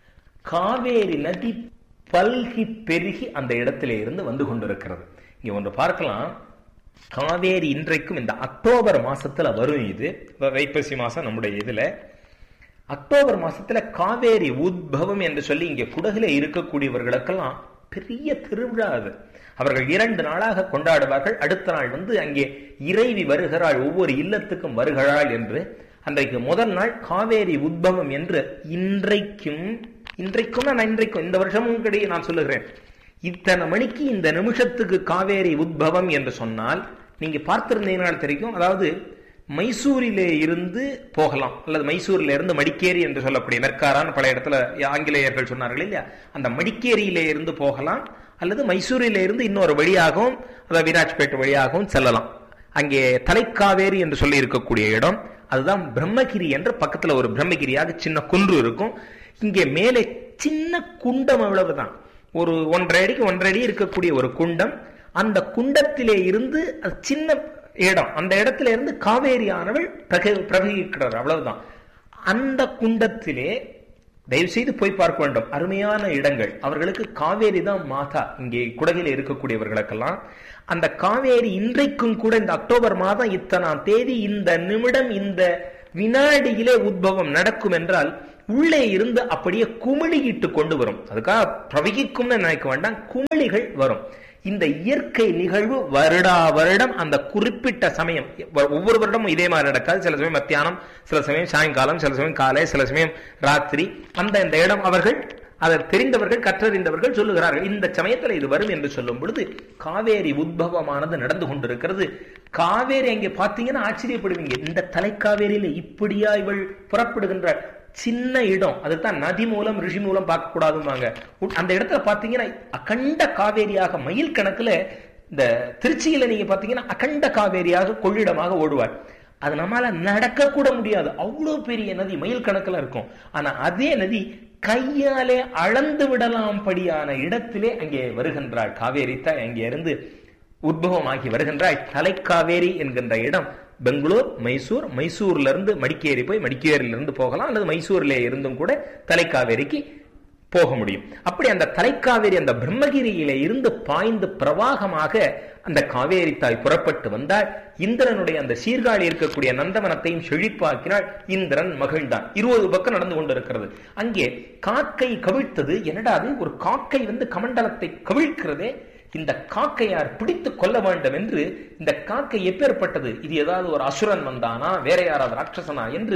காவேரி நதி பல்கி பெருகி அந்த இடத்திலே இருந்து வந்து கொண்டிருக்கிறது. இங்க ஒன்று பார்க்கலாம். காவேரி இன்றைக்கும் இந்த அக்டோபர் மாசத்துல வரும். இது வைப்பசி மாசம் நம்முடைய இதுல அக்டோபர் மாசத்துல காவேரி உத்பவம் என்று சொல்லி இங்க குடகுல இருக்கக்கூடியவர்களுக்கெல்லாம் பெரிய திருவிழா. அது அவர்கள் இரண்டு நாளாக கொண்டாடுவார்கள். அடுத்த நாள் வந்து அங்கே இறைவி வருகிறாள், ஒவ்வொரு இல்லத்துக்கும் வருகிறாள் என்று. அன்றைக்கு முதல் நாள் காவேரி உத்பவம் என்று இன்றைக்கும் இன்றைக்கும் நான் இன்றைக்கும் இந்த வருஷமும் கிடையே நான் சொல்லுகிறேன். இத்தனை மணிக்கு இந்த நிமிஷத்துக்கு காவேரி உத்பவம் என்று சொன்னால் நீங்க பார்த்திருந்தீங்கனால் தெரியும். அதாவது மைசூரிலே இருந்து போகலாம், அல்லது மைசூரில இருந்து மடிக்கேரி என்று சொல்லக்கூடிய மெர்காரான் பல இடத்துல ஆங்கிலேயர்கள் சொன்னார்கள் இல்லையா, அந்த மடிக்கேரியிலே இருந்து போகலாம், அல்லது மைசூரில இருந்து இன்னொரு வழியாகவும் அதாவது விராஜ்பேட் வழியாகவும் செல்லலாம். அங்கே தலைக்காவேரி என்று சொல்லி இருக்கக்கூடிய இடம் அதுதான் பிரம்மகிரி என்ற பக்கத்துல ஒரு பிரம்மகிரியாக சின்ன குன்று இருக்கும். இங்கே மேலே சின்ன குண்டம், அவ்வளவுதான், ஒரு ஒன்றரை அடிக்கு ஒன்றரை அடி இருக்கக்கூடிய ஒரு குண்டம். அந்த குண்டத்திலே இருந்து சின்ன இடம், அந்த இடத்துல இருந்து காவேரியானவள் பிரவகிக்கிறார், அவ்வளவுதான். அந்த குண்டத்திலே தயவு செய்து போய் பார்க்க வேண்டும், அருமையான இடங்கள். அவர்களுக்கு காவேரி தான் மாதா. இங்கே குடகில இருக்கக்கூடியவர்களுக்கெல்லாம் அந்த காவேரி இன்றைக்கும் கூட இந்த அக்டோபர் மாதம் இத்தனாம் தேதி இந்த நிமிடம் இந்த வினாடியிலே உத்பவம் நடக்கும் என்றால் உள்ளே இருந்து அப்படியே குமிழிட்டு கொண்டு வரும். அதுக்காக பிரவகிக்கும்னு நினைக்க வேண்டாம், குமிழிகள் வரும். இந்த இயற்கை நிகழ்வு வருடா வருடம் அந்த குறிப்பிட்ட சமயம், ஒவ்வொரு வருடமும் இதே மாதிரி நடக்காது. சில சமயம் மத்தியானம், சில சமயம் சாயங்காலம், சில சமயம் காலை, சில சமயம் ராத்திரி. அந்த இந்த இடம் அவர்கள் அதை தெரிந்தவர்கள், கற்றறிந்தவர்கள் சொல்லுகிறார்கள், இந்த சமயத்தில் இது வரும் என்று சொல்லும் பொழுது காவேரி உத்பவமானது நடந்து கொண்டிருக்கிறது. காவேரி அங்கே பார்த்தீங்கன்னா ஆச்சரியப்படுவீங்க. இந்த தலைக்காவேரியில இப்படியா இவள் புறப்படுகின்ற சின்ன இடம். அதுதான் நதி மூலம் ரிஷி மூலம் பார்க்க கூடாதுவாங்க. அந்த இடத்துல பாத்தீங்கன்னா அகண்ட காவேரியாக மைல் கணக்குல, இந்த திருச்சியில நீங்க பாத்தீங்கன்னா அகண்ட காவேரியாக கொள்ளிடமாக ஓடுவார். அது நம்மளால நடக்க கூட முடியாது, அவ்வளவு பெரிய நதி மைல் கணக்குல இருக்கும். ஆனா அதே நதி கையாலே அளந்து விடலாம் படியான இடத்திலே அங்கே வருகின்றாள் காவேரி தான். அங்கே இருந்து உத்பவமாகி வருகின்றாள். தலைக்காவேரி என்கின்ற இடம் பெங்களூர், மைசூர், மைசூர்ல இருந்து மடிக்கேரி போய் மடிக்கேரியில இருந்து போகலாம், அல்லது மைசூர்ல இருந்தும் கூட தலைக்காவேரிக்கு போக முடியும். அப்படி அந்த தலைக்காவேரி அந்த பிரம்மகிரியில இருந்து பாய்ந்து பிரவாகமாக அந்த காவேரி தாய் புறப்பட்டு வந்தால் இந்திரனுடைய அந்த சீர்காழி இருக்கக்கூடிய நந்தவனத்தையும் செழிப்பாக்கினாள். இந்திரன் மகிழ்ந்தான். இருபது பக்கம் நடந்து கொண்டிருக்கிறது. அங்கே காக்கை கவிழ்த்தது. என்னடா அது, ஒரு காக்கை வந்து கமண்டலத்தை கவிழ்க்கிறதே, இந்த காக்கையார் பிடித்து கொள்ள வேண்டும் என்று. இந்த காக்கை எப்பேற்பட்டது, இது ஏதாவது ஒரு அசுரன் வந்தானா, வேற யாராவது ராட்சசனா என்று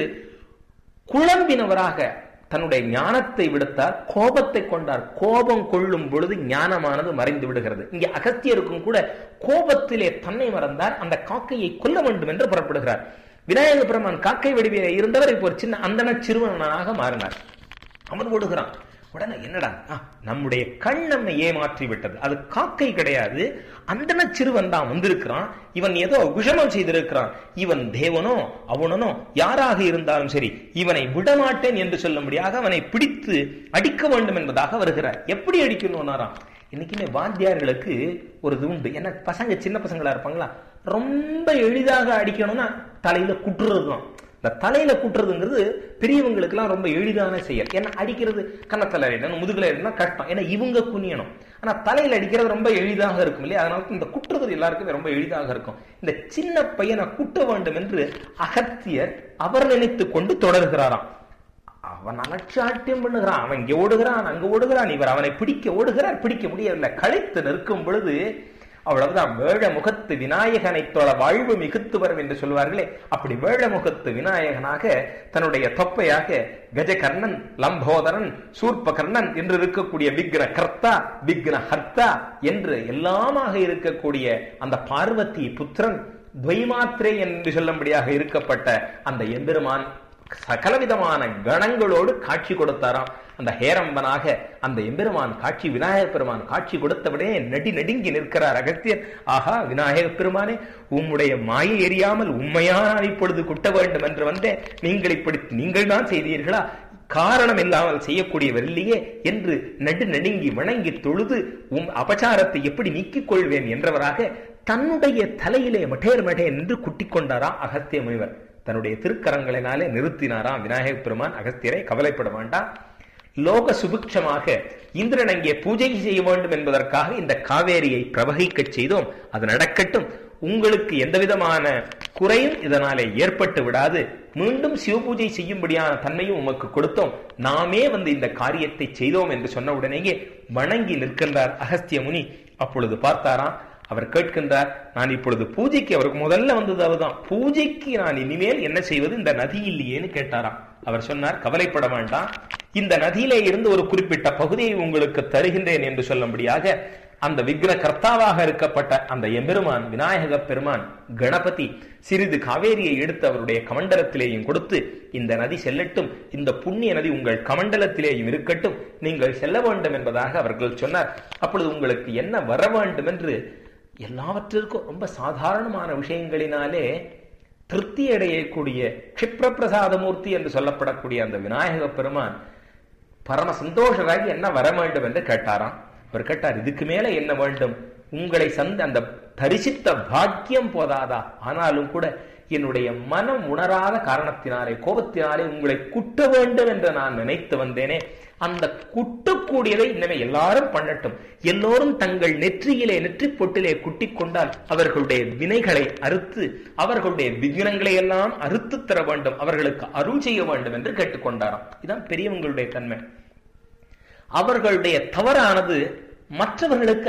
குழம்பினவராக தன்னுடைய ஞானத்தை விடுத்தார், கோபத்தை கொண்டார். கோபம் கொள்ளும் பொழுது ஞானமானது மறைந்து விடுகிறது. இங்கே அகத்தியருக்கும் கூட கோபத்திலே தன்னை மறந்தார். அந்த காக்கையை கொல்ல வேண்டும் என்று புறப்படுகிறார். விநாயக பெருமான் காக்கை வடிவிலே இருந்தவர் இப்போ ஒரு சின்ன அந்தன சிறுவனாக மாறினார். அவன் ஓடுகிறான். உடனே என்னடா, நம்முடைய கண் நம்மை ஏமாற்றி விட்டது, அது காக்கை கிடையாது, அந்தன சிறுவன் தான் வந்திருக்கிறான், இவன் ஏதோ விஷமம் செய்திருக்கிறான், இவன் தேவனோ அவனோ யாராக இருந்தாலும் சரி இவனை விடமாட்டேன் என்று சொல்லும்படியாக அவனை பிடித்து அடிக்க வேண்டும் என்பதாக வருகிறார். எப்படி அடிக்கணும்னாராம், இன்னைக்குமே வாத்தியார்களுக்கு ஒரு இது உண்டு. என்ன, பசங்க சின்ன பசங்களா இருப்பாங்களா, ரொம்ப எளிதாக அடிக்கணும்னா தலையில குட்டுறது தான். இந்த தலையில குட்டுறதுங்கிறது பெரியவங்களுக்கு எல்லாம் ரொம்ப எளிதான செயல். ஏன்னா அடிக்கிறது கன்னத்துல முதுகுல கஷ்டம், ஏன்னா இவங்க குனியணும். ஆனா தலையில அடிக்கிறது ரொம்ப எளிதாக இருக்கும் இல்லையா, அதனால இந்த குட்டுறது எல்லாருக்குமே ரொம்ப எளிதாக இருக்கும். இந்த சின்ன பையனை குட்ட வேண்டும் என்று அகத்தியர் அவர் நினைத்து கொண்டு தொடர்கிறாராம். அவன் அலட்சாட்டியம் பண்ணுகிறான், அவன் இங்க ஓடுகிறான் அங்க ஓடுகிறான், இவர் அவனை பிடிக்க ஓடுகிறார், பிடிக்க முடியவில்லை. களைத்து நிற்கும் பொழுது அவ்வளவுதான், வேழ முகத்து விநாயகனை தொழ வாழ்வு மிகுத்து வரும் என்று சொல்வார்களே, அப்படி வேழ முகத்து விநாயகனாக தன்னுடைய தொப்பையாக கஜகர்ணன், லம்போதரன், சூர்பகர்ணன் என்று இருக்கக்கூடிய விக்ன கர்த்தா விக்ன ஹர்த்தா என்று எல்லாமாக இருக்கக்கூடிய அந்த பார்வதி புத்திரன் துவைமாத்திரே என்று சொல்லும்படியாக இருக்கப்பட்ட அந்த எம்பெருமான் சகலவிதமான கணங்களோடு காட்சி கொடுத்தாராம். அந்த ஹேரம்பனாக அந்த எம்பெருமான் காட்சி, விநாயக பெருமான் காட்சி கொடுத்தவுடனே நடி நடுங்கி நிற்கிறார் அகத்தியர். ஆஹா, விநாயக பெருமானே, உம்முடைய மாயை எரியாமல் உண்மையான இப்பொழுது குட்ட வேண்டும் என்று வந்தேன், நீங்கள் இப்படி நீங்கள் தான் செய்தீர்களா, காரணம் இல்லாமல் செய்யக்கூடியவர் இல்லையே என்று நடு நடுங்கி வணங்கி தொழுது உம் அபச்சாரத்தை எப்படி நீக்கிக் கொள்வேன் என்றவராக தன்னுடைய தலையிலே மட்டேர் மட்டேர் என்று குட்டிக் கொண்டாராம் அகத்திய முனிவர். தன்னுடைய திருக்கரங்களினாலே நிறுத்தினாராம் விநாயக பெருமான் அகத்தியரை. கவலைப்பட வேண்டாம், லோக சுபிக்ஷமாக இந்திரன் அங்கே பூஜை செய்ய வேண்டும் என்பதற்காக இந்த காவேரியை பிரவகிக்க செய்தோம், அது நடக்கட்டும், உங்களுக்கு எந்த விதமான குறையும் இதனாலே ஏற்பட்டு விடாது, மீண்டும் சிவபூஜை செய்யும்படியான தன்மையும் உமக்கு கொடுத்தோம், நாமே வந்து இந்த காரியத்தை செய்தோம் என்று சொன்ன உடனேயே வணங்கி நிற்கின்றார் அகஸ்திய முனி. அப்பொழுது பார்த்தாராம், அவர் கேட்கின்றார், நான் இப்பொழுது பூஜைக்கு, அவருக்கு முதல்ல வந்தது அவர்தான், பூஜைக்கு நான் இனிமேல் என்ன செய்வது, இந்த நதி இல்லையேன்னு கேட்டாராம். அவர் சொன்னார், கவலைப்பட வேண்டாம், இந்த நதியிலே இருந்து ஒரு குறிப்பிட்ட பகுதியை உங்களுக்கு தருகின்றேன் என்று சொல்லும்படியாக அந்த விக்ன கர்த்தாவாக இருக்கப்பட்ட அந்த எம்பெருமான் விநாயக பெருமான் கணபதி சிறிது காவேரியை எடுத்து அவருடைய கமண்டலத்திலேயும் கொடுத்து, இந்த நதி செல்லட்டும், இந்த புண்ணிய நதி உங்கள் கமண்டலத்திலேயும் இருக்கட்டும், நீங்கள் செல்ல வேண்டும் என்பதாக அவர்கள் சொன்னார். அப்பொழுது உங்களுக்கு என்ன வர வேண்டும் என்று எல்லாவற்றிற்கும் ரொம்ப சாதாரணமான விஷயங்களினாலே திருப்தி அடையக்கூடிய க்ஷிப்ரபிரசாதமூர்த்தி என்று சொல்லப்படக்கூடிய அந்த விநாயக பெருமான் பரம சந்தோஷராகி என்ன வர வேண்டும் என்று கேட்டாராம். அவர் கேட்டார், இதுக்கு மேல என்ன வேண்டும், உங்களை சந்த அந்த தரிசித்த பாக்கியம் போதாதா, ஆனாலும் கூட என்னுடைய மனம் உணராத காரணத்தினாலே கோபத்தினாலே உங்களை குட்ட வேண்டும் என்று நான் நினைத்து வந்தேனே, அந்த குட்டக்கூடியதை இனிமே எல்லாரும் பண்ணட்டும், எல்லோரும் தங்கள் நெற்றியிலே நெற்றி பொட்டிலே குட்டிக் கொண்டால் அவர்களுடைய வினைகளை அறுத்து அவர்களுடைய விக்னங்களை எல்லாம் அறுத்து தர வேண்டும், அவர்களுக்கு அருள் செய்ய வேண்டும் என்று கேட்டுக்கொண்டாராம். இதுதான் பெரியவங்களுடைய தன்மை. அவர்களுடைய தவறானது மற்றவர்களுக்கு